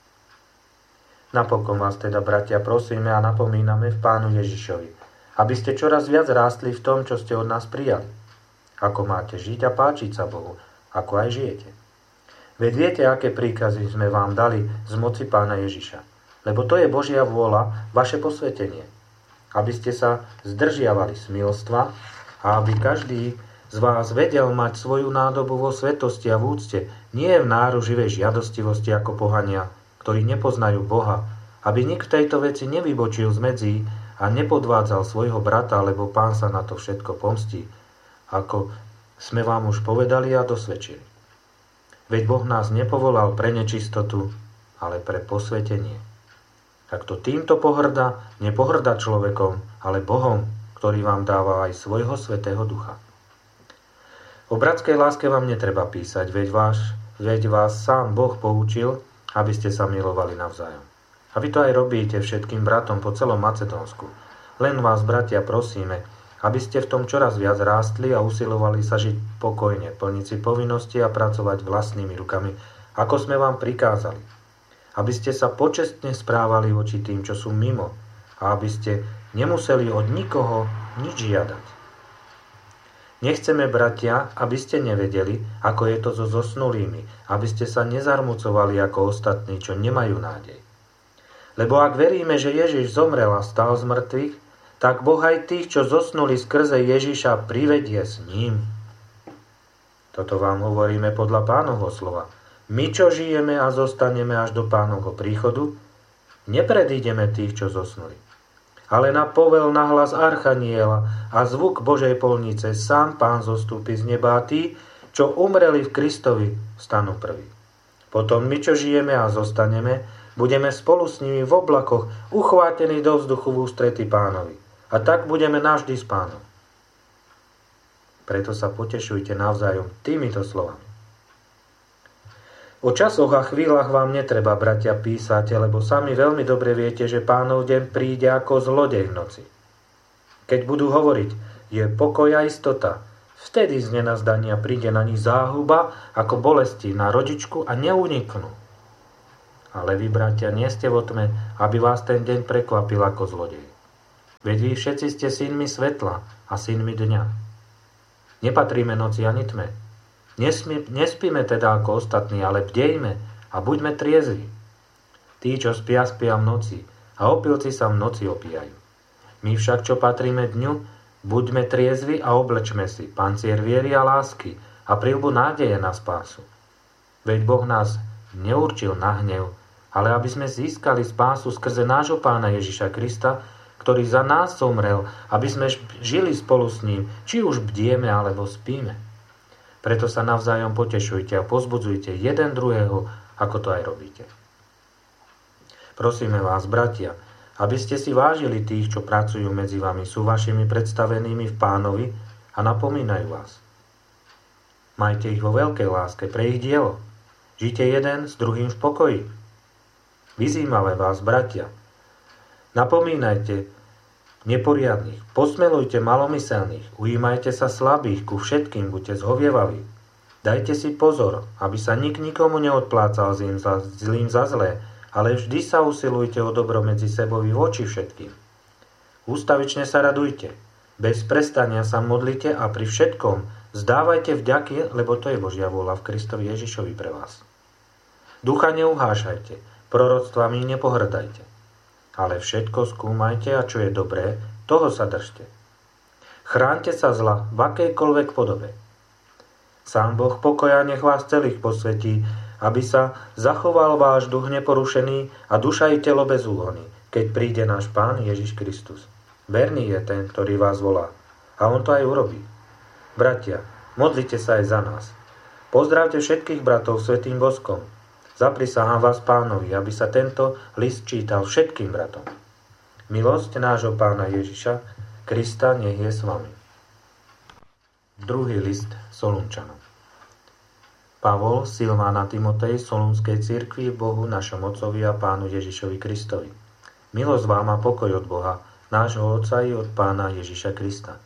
Speaker 1: Napokon vás teda, bratia, prosíme a napomíname v Pánu Ježišovi, aby ste čoraz viac rástli v tom, čo ste od nás prijali. Ako máte žiť a páčiť sa Bohu, ako aj žijete. Veď viete, aké príkazy sme vám dali z moci Pána Ježiša. Lebo to je Božia vôľa, vaše posvetenie. Aby ste sa zdržiavali smilstva a aby každý z vás vedel mať svoju nádobu vo svetosti a v úcte, nie v náruživej žiadostivosti ako pohania, ktorí nepoznajú Boha, aby nik v tejto veci nevybočil z medzí a nepodvádzal svojho brata, lebo Pán sa na to všetko pomstí, ako sme vám už povedali a dosvedčili. Veď Boh nás nepovolal pre nečistotu, ale pre posvetenie. Ak to týmto pohrda, nepohrda človekom, ale Bohom, ktorý vám dáva aj svojho svätého ducha. O bratskej láske vám netreba písať, veď, váš, veď vás sám Boh poučil, aby ste sa milovali navzájom. A vy to aj robíte všetkým bratom po celom Macedónsku. Len vás, bratia, prosíme, aby ste v tom čoraz viac rástli a usilovali sa žiť pokojne, plniť si povinnosti a pracovať vlastnými rukami, ako sme vám prikázali. Aby ste sa počestne správali voči tým, čo sú mimo, a aby ste nemuseli od nikoho nič žiadať. Nechceme, bratia, aby ste nevedeli, ako je to so zosnulými, aby ste sa nezarmucovali ako ostatní, čo nemajú nádej. Lebo ak veríme, že Ježiš zomrel a stal z mŕtvych, tak Boh aj tých, čo zosnuli skrze Ježiša, privedie s ním. Toto vám hovoríme podľa Pánovho slova. My, čo žijeme a zostaneme až do Pánovho príchodu, nepredídeme tých, čo zosnuli. Ale na povel na hlas archaniela a zvuk Božej polnice sám Pán zostúpi z neba a tí, čo umreli v Kristovi, stanú prví. Potom my, čo žijeme a zostaneme, budeme spolu s nimi v oblakoch uchvátení do vzduchu v ústrety Pánovi. A tak budeme navždy s Pánom. Preto sa potešujte navzájom týmito slovami. O časoch a chvíľach vám netreba, bratia, písať, lebo sami veľmi dobre viete, že Pánov deň príde ako zlodej v noci. Keď budú hovoriť, je pokoj a istota, vtedy z nenazdania príde na nich záhuba ako bolesti na rodičku a neuniknú. Ale vy, bratia, nie ste vo tme, aby vás ten deň prekvapil ako zlodej. Veď vy všetci ste synmi svetla a synmi dňa. Nepatríme noci ani tme. Nesmí, nespíme teda ako ostatní, ale bdejme a buďme triezvi. Tí, čo spia, spia v noci a opilci sa v noci opíjajú. My však, čo patríme dňu, buďme triezvi a oblečme si pancier viery a lásky a prilbu nádeje na spásu. Veď Boh nás neurčil na hnev, ale aby sme získali spásu skrze nášho Pána Ježiša Krista, ktorý za nás zomrel, aby sme žili spolu s ním, či už bdieme alebo spíme. Preto sa navzájom potešujte a pozbudzujte jeden druhého, ako to aj robíte. Prosíme vás, bratia, aby ste si vážili tých, čo pracujú medzi vami, sú vašimi predstavenými v Pánovi a napomínajú vás. Majte ich vo veľkej láske pre ich dielo. Žite jeden s druhým v pokoji. Vyzývame vás, bratia. Napomínajte neporiadnych, posmelujte malomyselných, ujímajte sa slabých, ku všetkým buďte zhovievaví. Dajte si pozor, aby sa nik nikomu neodplácal zlým za, zlým za zlé, ale vždy sa usilujte o dobro medzi sebou i voči všetkým. Ústavične sa radujte, bez prestania sa modlite a pri všetkom zdávajte vďaky, lebo to je Božia vôľa v Kristovi Ježišovi pre vás. Ducha neuhášajte, proroctvami nepohrdajte, ale všetko skúmajte a čo je dobré, toho sa držte. Chránte sa zla v akejkoľvek podobe. Sám Boh pokoja nech vás celých posvetí, aby sa zachoval váš duch neporušený a duša i telo bez úhony, keď príde náš Pán Ježiš Kristus. Verný je ten, ktorý vás volá. A on to aj urobí. Bratia, modlite sa aj za nás. Pozdravte všetkých bratov svätým boskom. Zaprisahám vás Pánovi, aby sa tento list čítal všetkým bratom. Milosť nášho Pána Ježiša Krista nech je s vami. Druhý list Solunčanom. Pavol, Silván a Timotej Solúnskej cirkvi, Bohu našom Otcovi a Pánu Ježišovi Kristovi. Milosť vám a pokoj od Boha, nášho Otca i od Pána Ježiša Krista.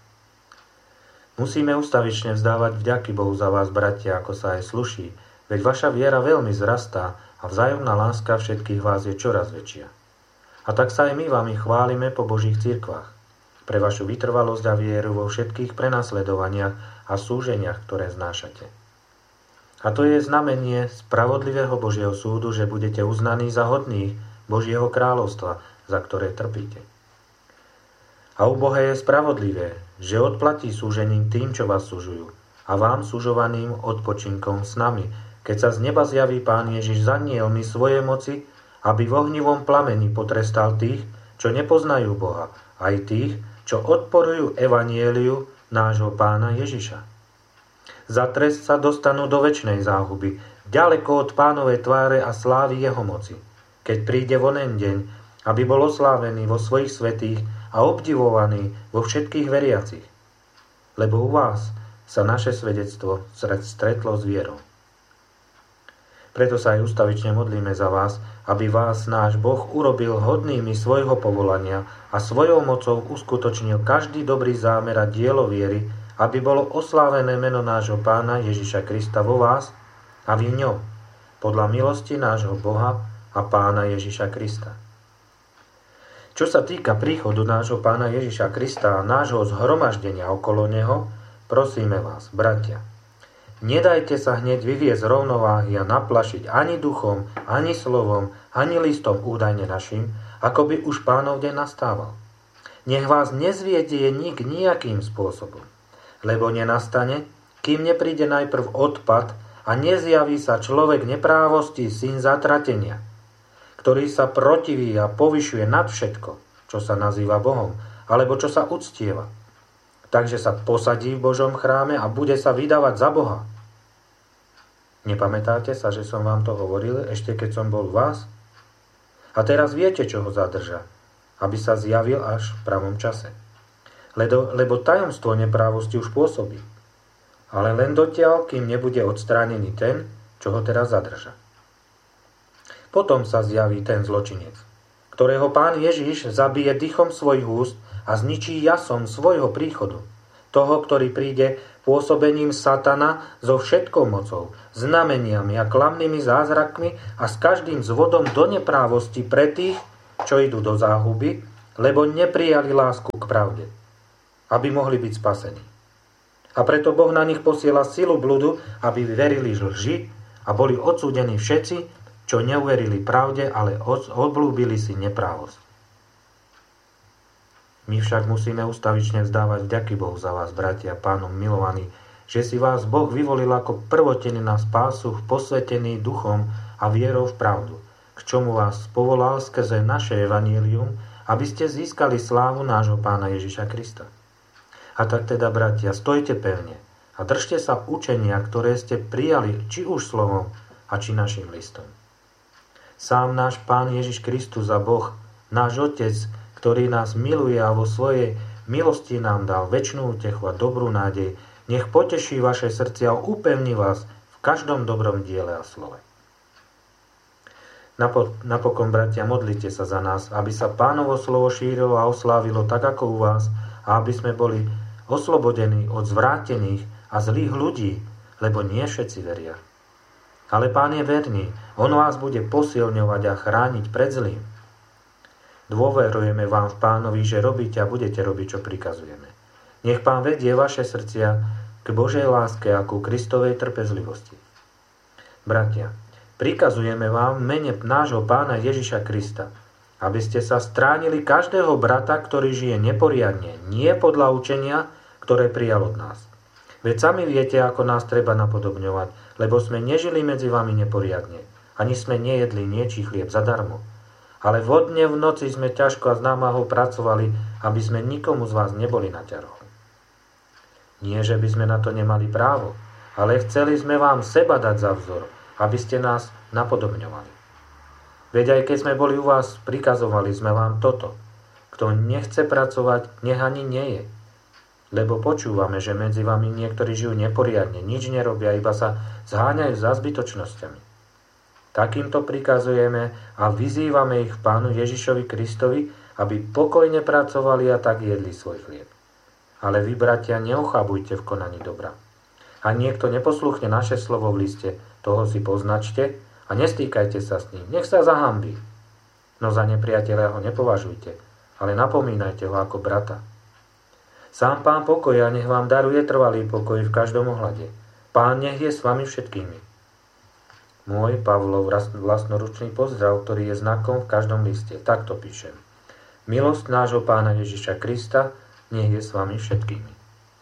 Speaker 1: Musíme ustavične vzdávať vďaky Bohu za vás, bratia, ako sa aj sluší, veď vaša viera veľmi zrastá a vzájomná láska všetkých vás je čoraz väčšia. A tak sa aj my vami chválime po Božích cirkvách, pre vašu vytrvalosť a vieru vo všetkých prenasledovaniach a súženiach, ktoré znášate. A to je znamenie spravodlivého Božieho súdu, že budete uznaní za hodných Božieho kráľovstva, za ktoré trpíte. A u Boha je spravodlivé, že odplatí súžením tým, čo vás sužujú, a vám sužovaným odpočinkom s nami, keď sa z neba zjaví Pán Ježiš za nielmi svojej moci, aby v ohnivom plameni potrestal tých, čo nepoznajú Boha, aj tých, čo odporujú evanieliu nášho Pána Ježiša. Za trest sa dostanú do večnej záhuby, ďaleko od Pánovej tváre a slávy jeho moci, keď príde vonen deň, aby bol oslávený vo svojich svätých a obdivovaný vo všetkých veriacich. Lebo u vás sa naše svedectvo stretlo s vierou. Preto sa aj ustavične modlíme za vás, aby vás náš Boh urobil hodnými svojho povolania a svojou mocou uskutočnil každý dobrý zámer a dielo viery, aby bolo oslávené meno nášho Pána Ježiša Krista vo vás a vy v ňom, podľa milosti nášho Boha a Pána Ježiša Krista. Čo sa týka príchodu nášho Pána Ježiša Krista a nášho zhromaždenia okolo neho, prosíme vás, bratia, nedajte sa hneď vyviesť z rovnováhy a naplašiť ani duchom, ani slovom, ani listom údajne našim, ako by už Pánov deň nastával. Nech vás nezviedie nik nejakým spôsobom, lebo nenastane, kým nepríde najprv odpad a nezjaví sa človek neprávosti, syn zatratenia, ktorý sa protiví a povyšuje nad všetko, čo sa nazýva Bohom, alebo čo sa uctieva. Takže sa posadí v Božom chráme a bude sa vydávať za Boha. Nepamätáte sa, že som vám to hovoril ešte keď som bol u vás? A teraz viete, čo ho zadrža, aby sa zjavil až v pravom čase. Lebo, lebo tajomstvo neprávosti už pôsobí. Ale len dotiaľ, kým nebude odstránený ten, čo ho teraz zadrža. Potom sa zjaví ten zločinec, ktorého Pán Ježiš zabije dychom svojich úst a zničí jasom svojho príchodu, toho, ktorý príde pôsobením satana so všetkou mocou, znameniami a klamnými zázrakmi a s každým zvodom do neprávosti pre tých, čo idú do záhuby, lebo neprijali lásku k pravde, aby mohli byť spasení. A preto Boh na nich posiela silu bludu, aby verili lži a boli odsúdení všetci, čo neuverili pravde, ale obľúbili si neprávosť. My však musíme ustavične vzdávať vďaky Bohu za vás, bratia, Pánom milovaní, že si vás Boh vyvolil ako prvotení na spásu, posvetený duchom a vierou v pravdu, k čomu vás povolal skrze naše evanjelium, aby ste získali slávu nášho Pána Ježiša Krista. A tak teda, bratia, stojte pevne a držte sa učenia, ktoré ste prijali či už slovom a či našim listom. Sám náš Pán Ježiš Kristus a Boh, náš Otec, ktorý nás miluje a vo svojej milosti nám dal večnú útechu a dobrú nádej, nech poteší vaše srdcia a upevní vás v každom dobrom diele a slove. Napokon, bratia, modlite sa za nás, aby sa Pánovo slovo šírilo a oslávilo tak ako u vás a aby sme boli oslobodení od zvrátených a zlých ľudí, lebo nie všetci veria. Ale Pán je verný, on vás bude posilňovať a chrániť pred zlým. Dôverujeme vám v Pánovi, že robíte a budete robiť, čo prikazujeme. Nech Pán vedie vaše srdcia k Božej láske a ku Kristovej trpezlivosti. Bratia, prikazujeme vám v mene nášho Pána Ježiša Krista, aby ste sa stránili každého brata, ktorý žije neporiadne, nie podľa učenia, ktoré prijal od nás. Veď sami viete, ako nás treba napodobňovať, lebo sme nežili medzi vami neporiadne, ani sme nejedli niečí chlieb zadarmo. Ale vodne v noci sme ťažko a s námahou pracovali, aby sme nikomu z vás neboli na ťaroch. Nie, že by sme na to nemali právo, ale chceli sme vám seba dať za vzor, aby ste nás napodobňovali. Veď aj keď sme boli u vás, prikazovali sme vám toto. Kto nechce pracovať, nech ani nie je. Lebo počúvame, že medzi vami niektorí žijú neporiadne, nič nerobia, iba sa zháňajú za zbytočnosťami. Takýmto prikazujeme a vyzývame ich Pánu Ježišovi Kristovi, aby pokojne pracovali a tak jedli svoj chlieb. Ale vy, bratia, neochabujte v konaní dobra. A niekto neposluchne naše slovo v liste, toho si poznačte a nestýkajte sa s ním, nech sa zahambí. No za nepriateľa ho nepovažujte, ale napomínajte ho ako brata. Sám Pán pokoja nech vám daruje trvalý pokoj v každom ohľade. Pán nech je s vami všetkými. Môj Pavlov vlastnoručný pozdrav, ktorý je znakom v každom liste. Takto píšem. Milosť nášho Pána Ježiša Krista nech je s vami všetkými.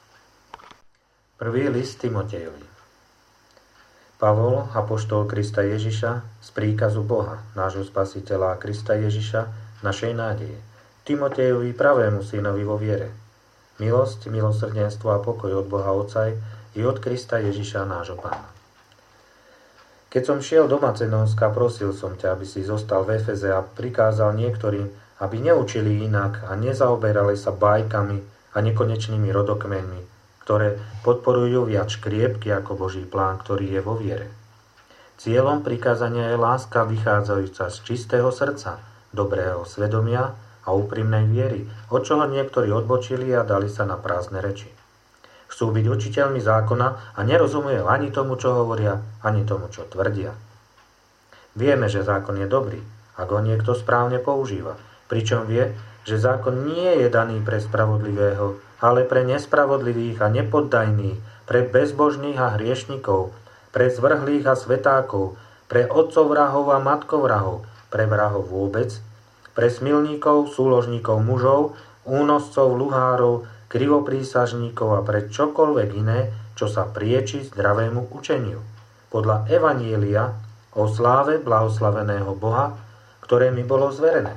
Speaker 1: Prvý list Timotejovi. Pavol, apoštol Krista Ježiša, z príkazu Boha, nášho Spasiteľa a Krista Ježiša, našej nádeje. Timotejovi, pravému synovi vo viere. Milosť, milosrdenstvo a pokoj od Boha Otca i od Krista Ježiša, nášho Pána. Keď som šiel do Macedónska, prosil som ťa, aby si zostal v Efeze a prikázal niektorým, aby neučili inak a nezaoberali sa bajkami a nekonečnými rodokmenmi, ktoré podporujú viac škriepky ako Boží plán, ktorý je vo viere. Cieľom prikázania je láska vychádzajúca z čistého srdca, dobrého svedomia a úprimnej viery, od čoho niektorí odbočili a dali sa na prázdne reči. Chcú byť učiteľmi zákona a nerozumejú ani tomu, čo hovoria, ani tomu, čo tvrdia. Vieme, že zákon je dobrý, ak ho niekto správne používa, pričom vie, že zákon nie je daný pre spravodlivého, ale pre nespravodlivých a nepoddajných, pre bezbožných a hriešnikov, pre zvrhlých a svetákov, pre otcov vrahov a matkov vrahov, pre vrahov vôbec, pre smilníkov, súložníkov mužov, únoscov, luhárov, krivoprísažníkov a pre čokoľvek iné, čo sa prieči zdravému učeniu. Podľa Evanjelia o sláve blahoslaveného Boha, ktoré mi bolo zverené.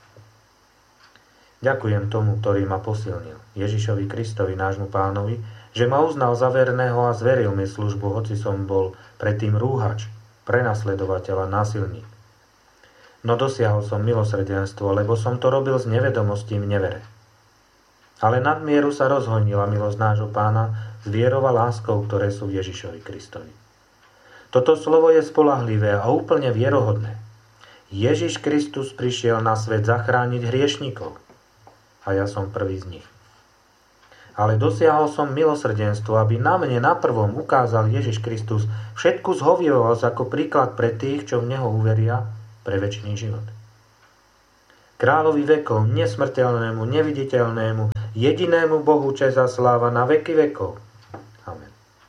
Speaker 1: Ďakujem tomu, ktorý ma posilnil, Ježišovi Kristovi, nášmu Pánovi, že ma uznal za verného a zveril mi službu, hoci som bol predtým rúhač, prenasledovateľ a násilník. No dosiahol som milosrdenstvo, lebo som to robil z nevedomosti v nevere. Ale nadmieru sa rozhojnila milosť nášho Pána s vierou a láskou, ktoré sú v Ježišovi Kristovi. Toto slovo je spoľahlivé a úplne vierohodné. Ježiš Kristus prišiel na svet zachrániť hriešnikov. a ja som prvý z nich. Ale dosiahol som milosrdenstvo, aby na mne naprvom ukázal Ježiš Kristus všetku zhovievavosť ako príklad pre tých, čo v Neho uveria, pre večný život. Kráľovi vekov, nesmrteľnému, neviditeľnému, jedinému Bohu česť a sláva na veky vekov. Amen.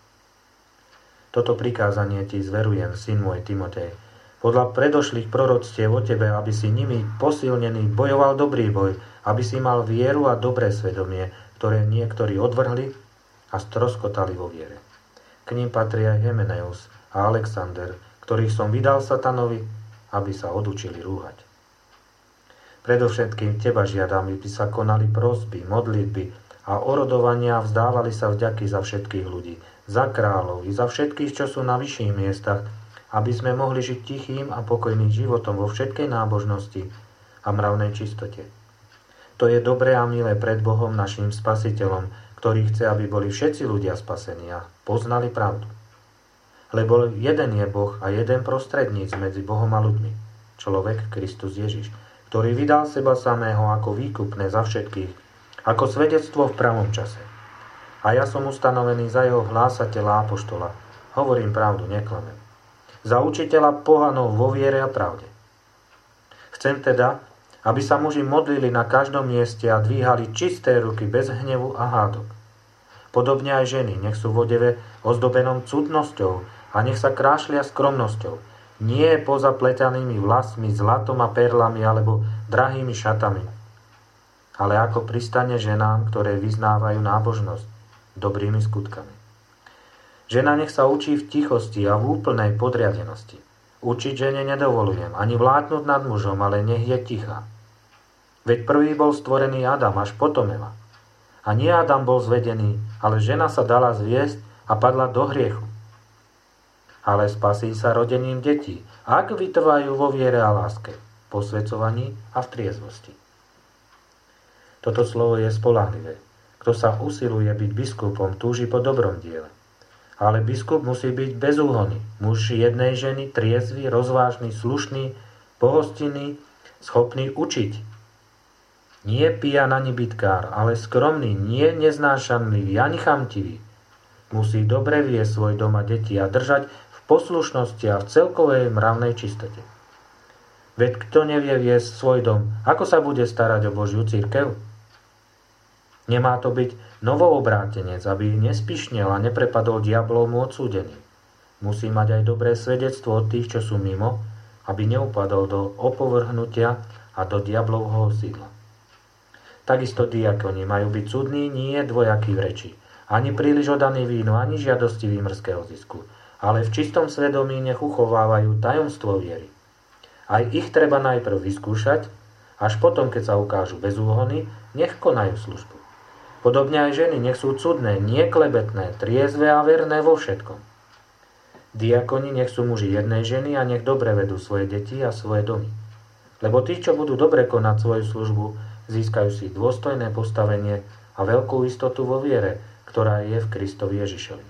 Speaker 1: Toto prikázanie ti zverujem, syn môj Timotej, podľa predošlých proroctiev o tebe, aby si nimi posilnený bojoval dobrý boj, aby si mal vieru a dobré svedomie, ktoré niektorí odvrhli a stroskotali vo viere. K ním patria aj Hymenaeus a Alexander, ktorých som vydal satanovi, aby sa odučili rúhať. Predovšetkým teba žiadam, aby sa konali prosby, modlitby a orodovania a vzdávali sa vďaky za všetkých ľudí, za kráľov i za všetkých, čo sú na vyšších miestach, aby sme mohli žiť tichým a pokojným životom vo všetkej nábožnosti a mravnej čistote. To je dobré a milé pred Bohom naším Spasiteľom, ktorý chce, aby boli všetci ľudia spasení a poznali pravdu. Lebo jeden je Boh a jeden prostredníc medzi Bohom a ľuďmi, človek Kristus Ježiš, ktorý vydal seba samého ako výkupné za všetkých, ako svedectvo v pravom čase. A ja som ustanovený za jeho hlásateľa a apoštola. Hovorím pravdu, neklamem. Za učiteľa pohanov vo viere a pravde. Chcem teda, aby sa muži modlili na každom mieste a dvíhali čisté ruky bez hnevu a hádok. Podobne aj ženy, nech sú v odeve ozdobenom cudnosťou a nech sa krášlia skromnosťou, nie pozapletanými vlasmi, zlatom a perlami alebo drahými šatami, ale ako pristane ženám, ktoré vyznávajú nábožnosť dobrými skutkami. Žena nech sa učí v tichosti a v úplnej podriadenosti. Učiť žene nedovolujem, ani vládnuť nad mužom, ale nech je tichá. Veď prvý bol stvorený Adam, až potom Eva. A nie Adam bol zvedený, ale žena sa dala zviesť a padla do hriechu. Ale spasí sa rodením detí, ak vytrvajú vo viere a láske, posvedzovaní a v triezvosti. Toto slovo je spoľahlivé. Kto sa usiluje byť biskupom, túži po dobrom diele. Ale biskup musí byť bezúhonný, muž jednej ženy, triezvy, rozvážny, slušný, pohostinný, schopný učiť. Nie pijan ani bitkár, ale skromný, nie neznášanlivý, ani chamtivý. Musí dobre viesť svoj dom a deti a držať v poslušnosti a v celkovej mravnej čistote. Veď kto nevie viesť svoj dom, ako sa bude starať o Božiu cirkev? Nemá to byť novoobrátenec, aby nespišnel a neprepadol diablovmu odsúdený. Musí mať aj dobré svedectvo od tých, čo sú mimo, aby neupadol do opovrhnutia a do diablovho sídla. Takisto diakoni majú byť cudní, nie dvojakí v reči, ani príliš odaní vínu, ani žiadostivý mrzkého zisku, ale v čistom svedomí nech uchovávajú tajomstvo viery. Aj ich treba najprv vyskúšať, až potom, keď sa ukážu bezúhony, nech konajú službu. Podobne aj ženy nech sú cudné, nie klebetné, triezve a verné vo všetkom. Diakoni nech sú muži jednej ženy a nech dobre vedú svoje deti a svoje domy. Lebo tí, čo budú dobre konať svoju službu, získajú si dôstojné postavenie a veľkú istotu vo viere, ktorá je v Kristovi Ježišovi.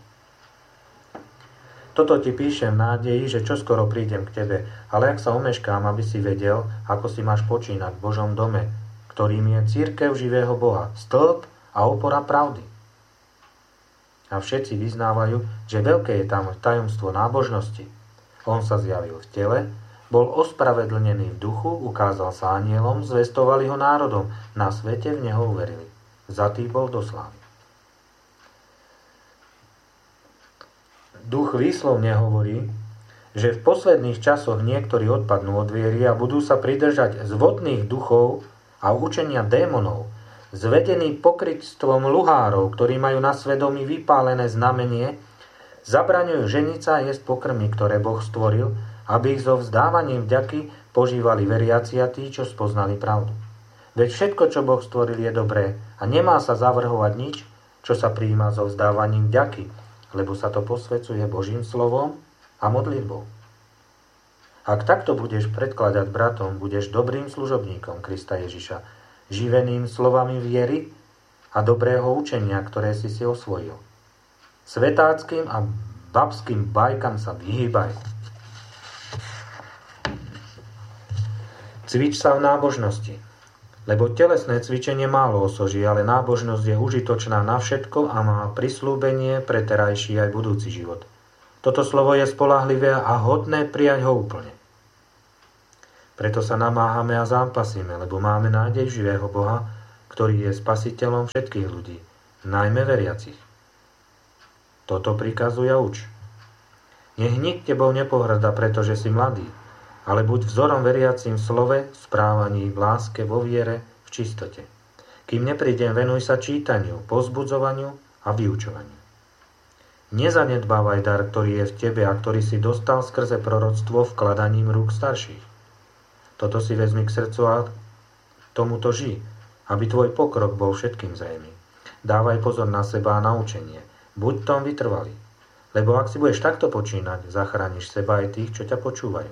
Speaker 1: Toto ti píšem v nádeji, že čoskoro prídem k tebe, ale ak sa omeškám, aby si vedel, ako si máš počínať v Božom dome, ktorým je cirkev živého Boha, stĺp a opora pravdy. A všetci vyznávajú, že veľké je tam tajomstvo nábožnosti. On sa zjavil v tele, bol ospravedlnený v duchu, ukázal sa anielom, zvestovali ho národom, na svete v neho uverili. Vzatý bol do slávy. Duch výslovne hovorí, že v posledných časoch niektorí odpadnú od viery a budú sa pridržať zvodných duchov a učenia démonov, zvedení pokrytstvom luhárov, ktorí majú na svedomí vypálené znamenie, zabraňujú ženiť sa a jesť pokrmy, ktoré Boh stvoril, aby ich so vzdávaním vďaky požívali veriaci a tí, čo spoznali pravdu. Veď všetko, čo Boh stvoril, je dobré a nemá sa zavrhovať nič, čo sa prijíma so vzdávaním vďaky, lebo sa to posvecuje Božím slovom a modlitbou. Ak takto budeš predkladať bratom, budeš dobrým služobníkom Krista Ježiša, živeným slovami viery a dobrého učenia, ktoré si si osvojil. Svetáckým a babským bajkám sa vyhýbaj. Cvič sa v nábožnosti. Lebo telesné cvičenie málo osoží, ale nábožnosť je užitočná na všetko a má prislúbenie pre terajší aj budúci život. Toto slovo je spoľahlivé a hodné prijať ho úplne. Preto sa namáhame a zápasíme, lebo máme nádej živého Boha, ktorý je spasiteľom všetkých ľudí, najmä veriacich. Toto prikazuje a uč. Nech nik tebou nepohrda, pretože si mladý, ale buď vzorom veriacim v slove, v správaní, v láske, vo viere, v čistote. Kým neprídem, venuj sa čítaniu, pozbudzovaniu a vyučovaniu. Nezanedbávaj dar, ktorý je v tebe a ktorý si dostal skrze proroctvo vkladaním rúk starších. Toto si vezmi k srdcu a tomuto žij, aby tvoj pokrok bol všetkým zrejmý. Dávaj pozor na seba a na učenie. Buď tom vytrvalý. Lebo ak si budeš takto počínať, zachrániš seba aj tých, čo ťa počúvajú.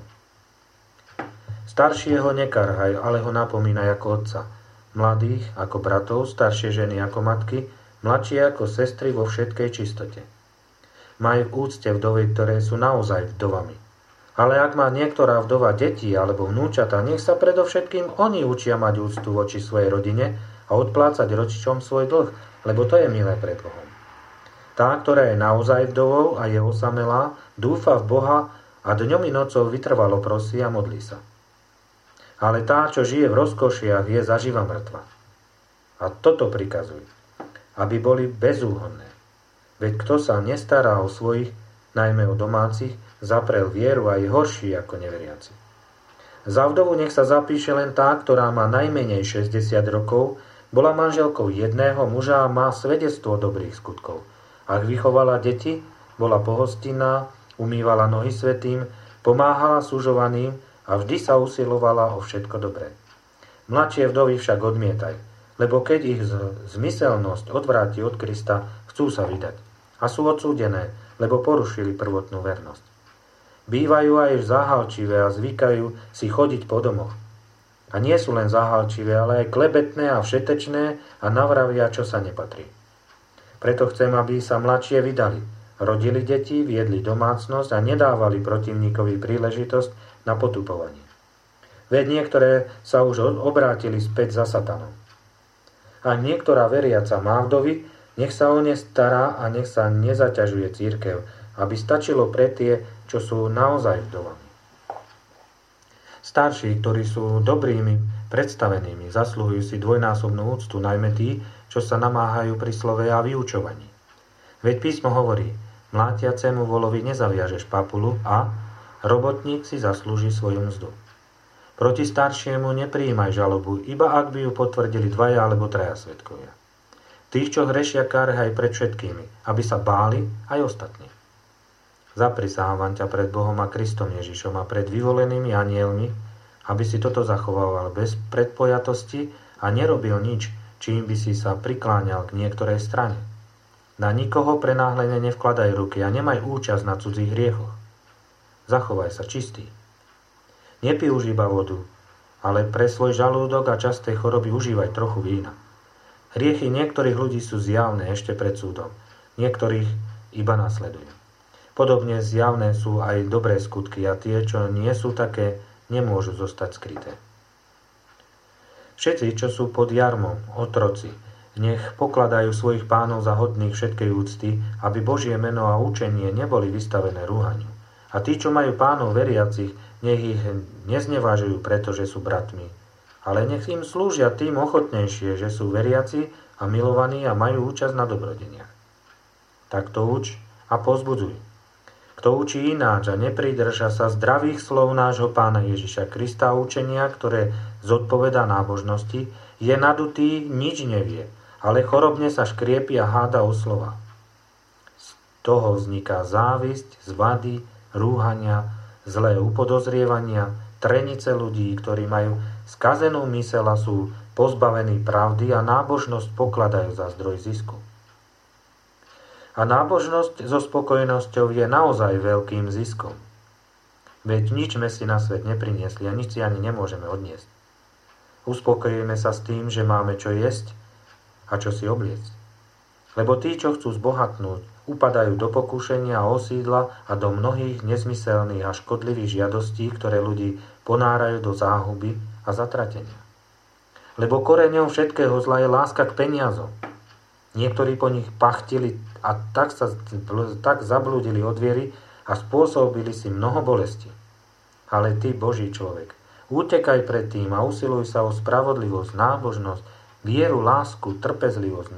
Speaker 1: Staršieho nekarhaj, ale ho napomínaj ako otca. Mladých ako bratov, staršie ženy ako matky, mladšie ako sestry vo všetkej čistote. Maj v úcte vdovy, ktoré sú naozaj vdovami. Ale ak má niektorá vdova deti alebo vnúčata, nech sa predovšetkým oni učia mať úctu voči svojej rodine a odplácať rodičom svoj dlh, lebo to je milé pred Bohom. Tá, ktorá je naozaj vdovou a je osamelá, dúfa v Boha a dňom i nocou vytrvalo prosí a modlí sa. Ale tá, čo žije v rozkošiach, je zaživa mŕtva. A toto prikazuj, aby boli bezúhonné. Veď kto sa nestará o svojich, najmä o domácich, zaprel vieru a je horší ako neveriaci. Za vdovu nech sa zapíše len tá, ktorá má najmenej šesťdesiat rokov, bola manželkou jedného muža a má svedectvo dobrých skutkov. Ak vychovala deti, bola pohostinná, umývala nohy svätým, pomáhala sužovaným a vždy sa usilovala o všetko dobré. Mladšie vdovy však odmietaj, lebo keď ich zmyselnosť odvráti od Krista, chcú sa vydať a sú odsúdené, lebo porušili prvotnú vernosť. Bývajú aj záhalčivé a zvykajú si chodiť po domoch. A nie sú len záhalčivé, ale aj klebetné a všetečné a navravia, čo sa nepatrí. Preto chcem, aby sa mladšie vydali, rodili deti, viedli domácnosť a nedávali protivníkovi príležitosť na potupovanie. Veď niektoré sa už obrátili späť za satanom. Ak niektorá veriaca má vdovy, nech sa o ne stará a nech sa nezaťažuje cirkev, aby stačilo pre tie, čo sú naozaj vdovami. Starší, ktorí sú dobrými, predstavenými, zasluhujú si dvojnásobnú úctu, najmä tí, čo sa namáhajú pri slove a vyučovaní. Veď písmo hovorí, mlátiacemu volovi nezaviažeš papulu a robotník si zaslúži svoju mzdu. Proti staršiemu neprijímaj žalobu, iba ak by ju potvrdili dvaja alebo traja svedkovia. Tých, čo hrešia, karhaj pred všetkými, aby sa báli aj ostatní. Zaprisávam ťa pred Bohom a Kristom Ježišom a pred vyvolenými anielmi, aby si toto zachovával bez predpojatosti a nerobil nič, čím by si sa prikláňal k niektorej strane. Na nikoho prenáhlene nevkladaj ruky a nemaj účasť na cudzích hriechoch. Zachovaj sa čistý. Nepij už iba vodu, ale pre svoj žalúdok a časté choroby užívaj trochu vína. Hriechy niektorých ľudí sú zjavné ešte pred súdom, niektorých iba nasledujú. Podobne zjavné sú aj dobré skutky a tie, čo nie sú také, nemôžu zostať skryté. Všetci, čo sú pod jarmom, otroci, nech pokladajú svojich pánov za hodných všetkej úcty, aby Božie meno a učenie neboli vystavené rúhaniu. A tí, čo majú pánov veriacich, nech ich neznevážujú, pretože sú bratmi, ale nech im slúžia tým ochotnejšie, že sú veriaci a milovaní a majú účasť na dobrodeniach. Takto uč a pozbudzuj. Kto učí ináč a nepridrža sa zdravých slov nášho Pána Ježiša Krista a učenia, ktoré zodpovedá nábožnosti, je nadutý, nič nevie, ale chorobne sa škriepi a háda o slova. Z toho vzniká závisť, zvady, rúhania, zlé upodozrievania, trenice ľudí, ktorí majú skazenú myseľ a sú pozbavení pravdy a nábožnosť pokladajú za zdroj zisku. A nábožnosť so spokojnosťou je naozaj veľkým ziskom. Veď nič sme si na svet nepriniesli a nič si ani nemôžeme odniesť. Uspokojíme sa s tým, že máme čo jesť a čo si obliecť. Lebo tí, čo chcú zbohatnúť, upadajú do pokúšenia a osídla a do mnohých nezmyselných a škodlivých žiadostí, ktoré ľudí ponárajú do záhuby a zatratenia. lebo koreňom všetkého zla je láska k peniazom. Niektorí po nich pachtili a tak sa tak zablúdili od viery a spôsobili si mnoho bolesti. Ale ty, Boží človek, utekaj pred tým a usiluj sa o spravodlivosť, nábožnosť, vieru, lásku, trpezlivosť,